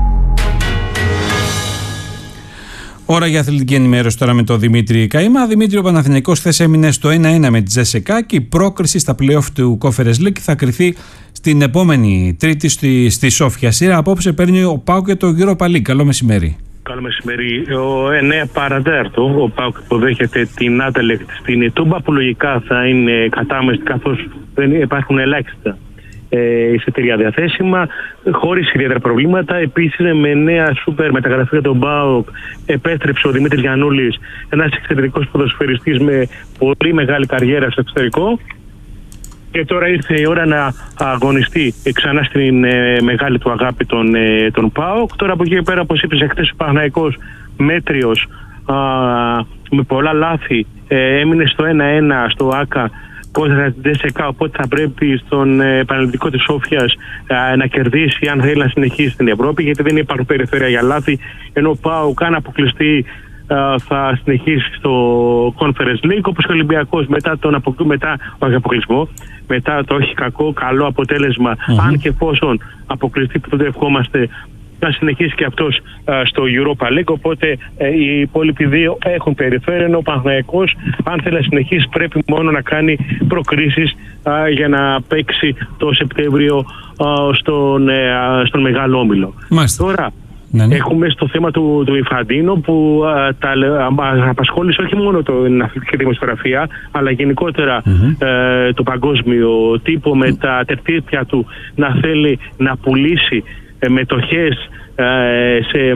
Ώρα για αθλητική ενημέρωση τώρα με τον Δημήτρη Καΐμα. Δημήτρη, ο Παναθηναϊκός χθες έμεινε στο 1-1 με τη Τζέσσεκα και η πρόκριση στα play-off του Conference League θα κριθεί στην επόμενη Τρίτη στη Σόφια. Σειρά απόψε παίρνει ο ΠΑΟΚ και το Europa League. Καλό μεσημέρι. Καλό μεσημέρι. Ο 9 παρατέταρτο ο ΠΑΟΚ υποδέχεται την Άντελεκτ στην Τούμπα, που λογικά θα είναι κατάμεστη, καθώς δεν υπάρχουν ελάχιστα εισιτήρια διαθέσιμα, χωρίς ιδιαίτερα προβλήματα. Επίσης, με νέα σούπερ μεταγραφή για τον ΠΑΟΚ επέστρεψε ο Δημήτρης Γιαννούλης, ένας εξαιρετικός ποδοσφαιριστής με πολύ μεγάλη καριέρα στο εξωτερικό. Και τώρα ήρθε η ώρα να αγωνιστεί ξανά στην μεγάλη του αγάπη τον ΠΑΟΚ. Τώρα από εκεί πέρα, όπως είπες, χθες ο Παναθηναϊκός μέτριος, με πολλά λάθη, έμεινε στο 1-1 στο ΆΚΑ κόντρα την Τζέσσεκα, οπότε θα πρέπει στον Πανελληνικό της Σόφιας να κερδίσει αν θέλει να συνεχίσει στην Ευρώπη, γιατί δεν υπάρχουν περιφέρεια για λάθη, ενώ ο ΠΑΟΚ αν αποκλειστεί θα συνεχίσει στο Conference League, όπως και ο Ολυμπιακός μετά τον αποκλεισμό, μετά το όχι καλό αποτέλεσμα, αν και εφόσον αποκλειστεί, που τότε ευχόμαστε, να συνεχίσει και αυτός στο Europa League. Οπότε οι υπόλοιποι δύο έχουν περιφέρεια, ενώ ο Παναθηναϊκός, αν θέλει να συνεχίσει, πρέπει μόνο να κάνει προκρίσεις για να παίξει το Σεπτέμβριο στον Μεγάλο Όμιλο. Τώρα έχουμε στο θέμα του Ιφαντίνο, που απασχόλησε όχι μόνο την αθλητική δημοσιογραφία, αλλά γενικότερα το παγκόσμιο τύπο, με τα τερτύπια του να θέλει να πουλήσει μετοχές σε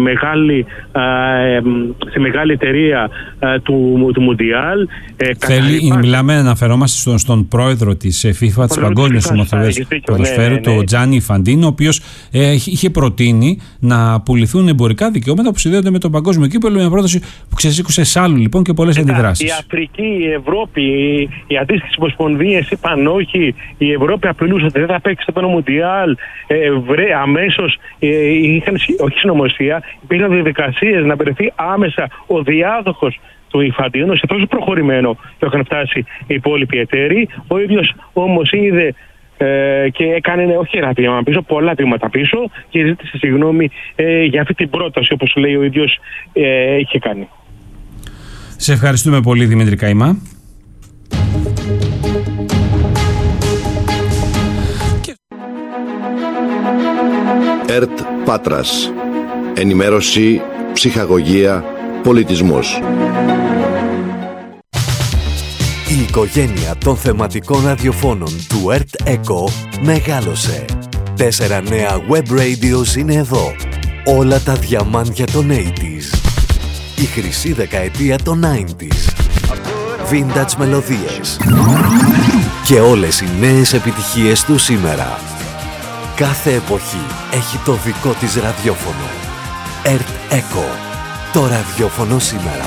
μεγάλη εταιρεία του Μουντιάλ. Μιλάμε, αναφερόμαστε στον πρόεδρο της FIFA, της Παγκόσμιας Ομοσπονδίας Ποδοσφαίρου, τον Τζάνι Ιφαντίνο, ο οποίος είχε προτείνει να πουληθούν εμπορικά δικαιώματα που συνδέονται με τον παγκόσμιο κύπελλο, μια πρόταση που ξεσήκωσε σάλου λοιπόν και πολλές αντιδράσεις. Η Αφρική, η Ευρώπη, οι αντίστοιχες ομοσπονδίες είπαν όχι, η Ευρώπη απειλούσε ότι δεν θα παίξει το Μουντιάλ. Αμέσως είχαν όχι συνωμοσία, υπήρχαν διαδικασίες να βρεθεί άμεσα ο διάδοχος του Ιφαντίνου, σε τόσο προχωρημένο που είχαν φτάσει οι υπόλοιποι εταίροι. Ο ίδιος όμως είδε και έκανε όχι ένα βήμα πίσω, πολλά βήματα πίσω, και ζήτησε συγγνώμη για αυτή την πρόταση, όπως λέει ο ίδιος είχε κάνει. Σε ευχαριστούμε πολύ, Δημήτρη Καΐμα. ΕΡΤ Πάτρας. Ενημέρωση, ψυχαγωγία, πολιτισμός. Η οικογένεια των θεματικών ραδιοφώνων του ΕΡΤ ΕΚΟ μεγάλωσε. 4 νέα web radios είναι εδώ. Όλα τα διαμάντια των 80s. Η χρυσή δεκαετία των 90s. Vintage μελωδίες. Και όλες οι νέες επιτυχίες του σήμερα. Κάθε εποχή έχει το δικό της ραδιόφωνο. ΕΡΤ ΕΚΟ. Το ραδιόφωνο σήμερα.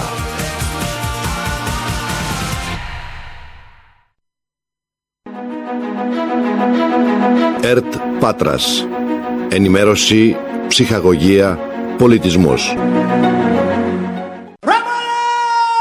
ΕΡΤ Πάτρας. Ενημέρωση, ψυχαγωγία, πολιτισμός.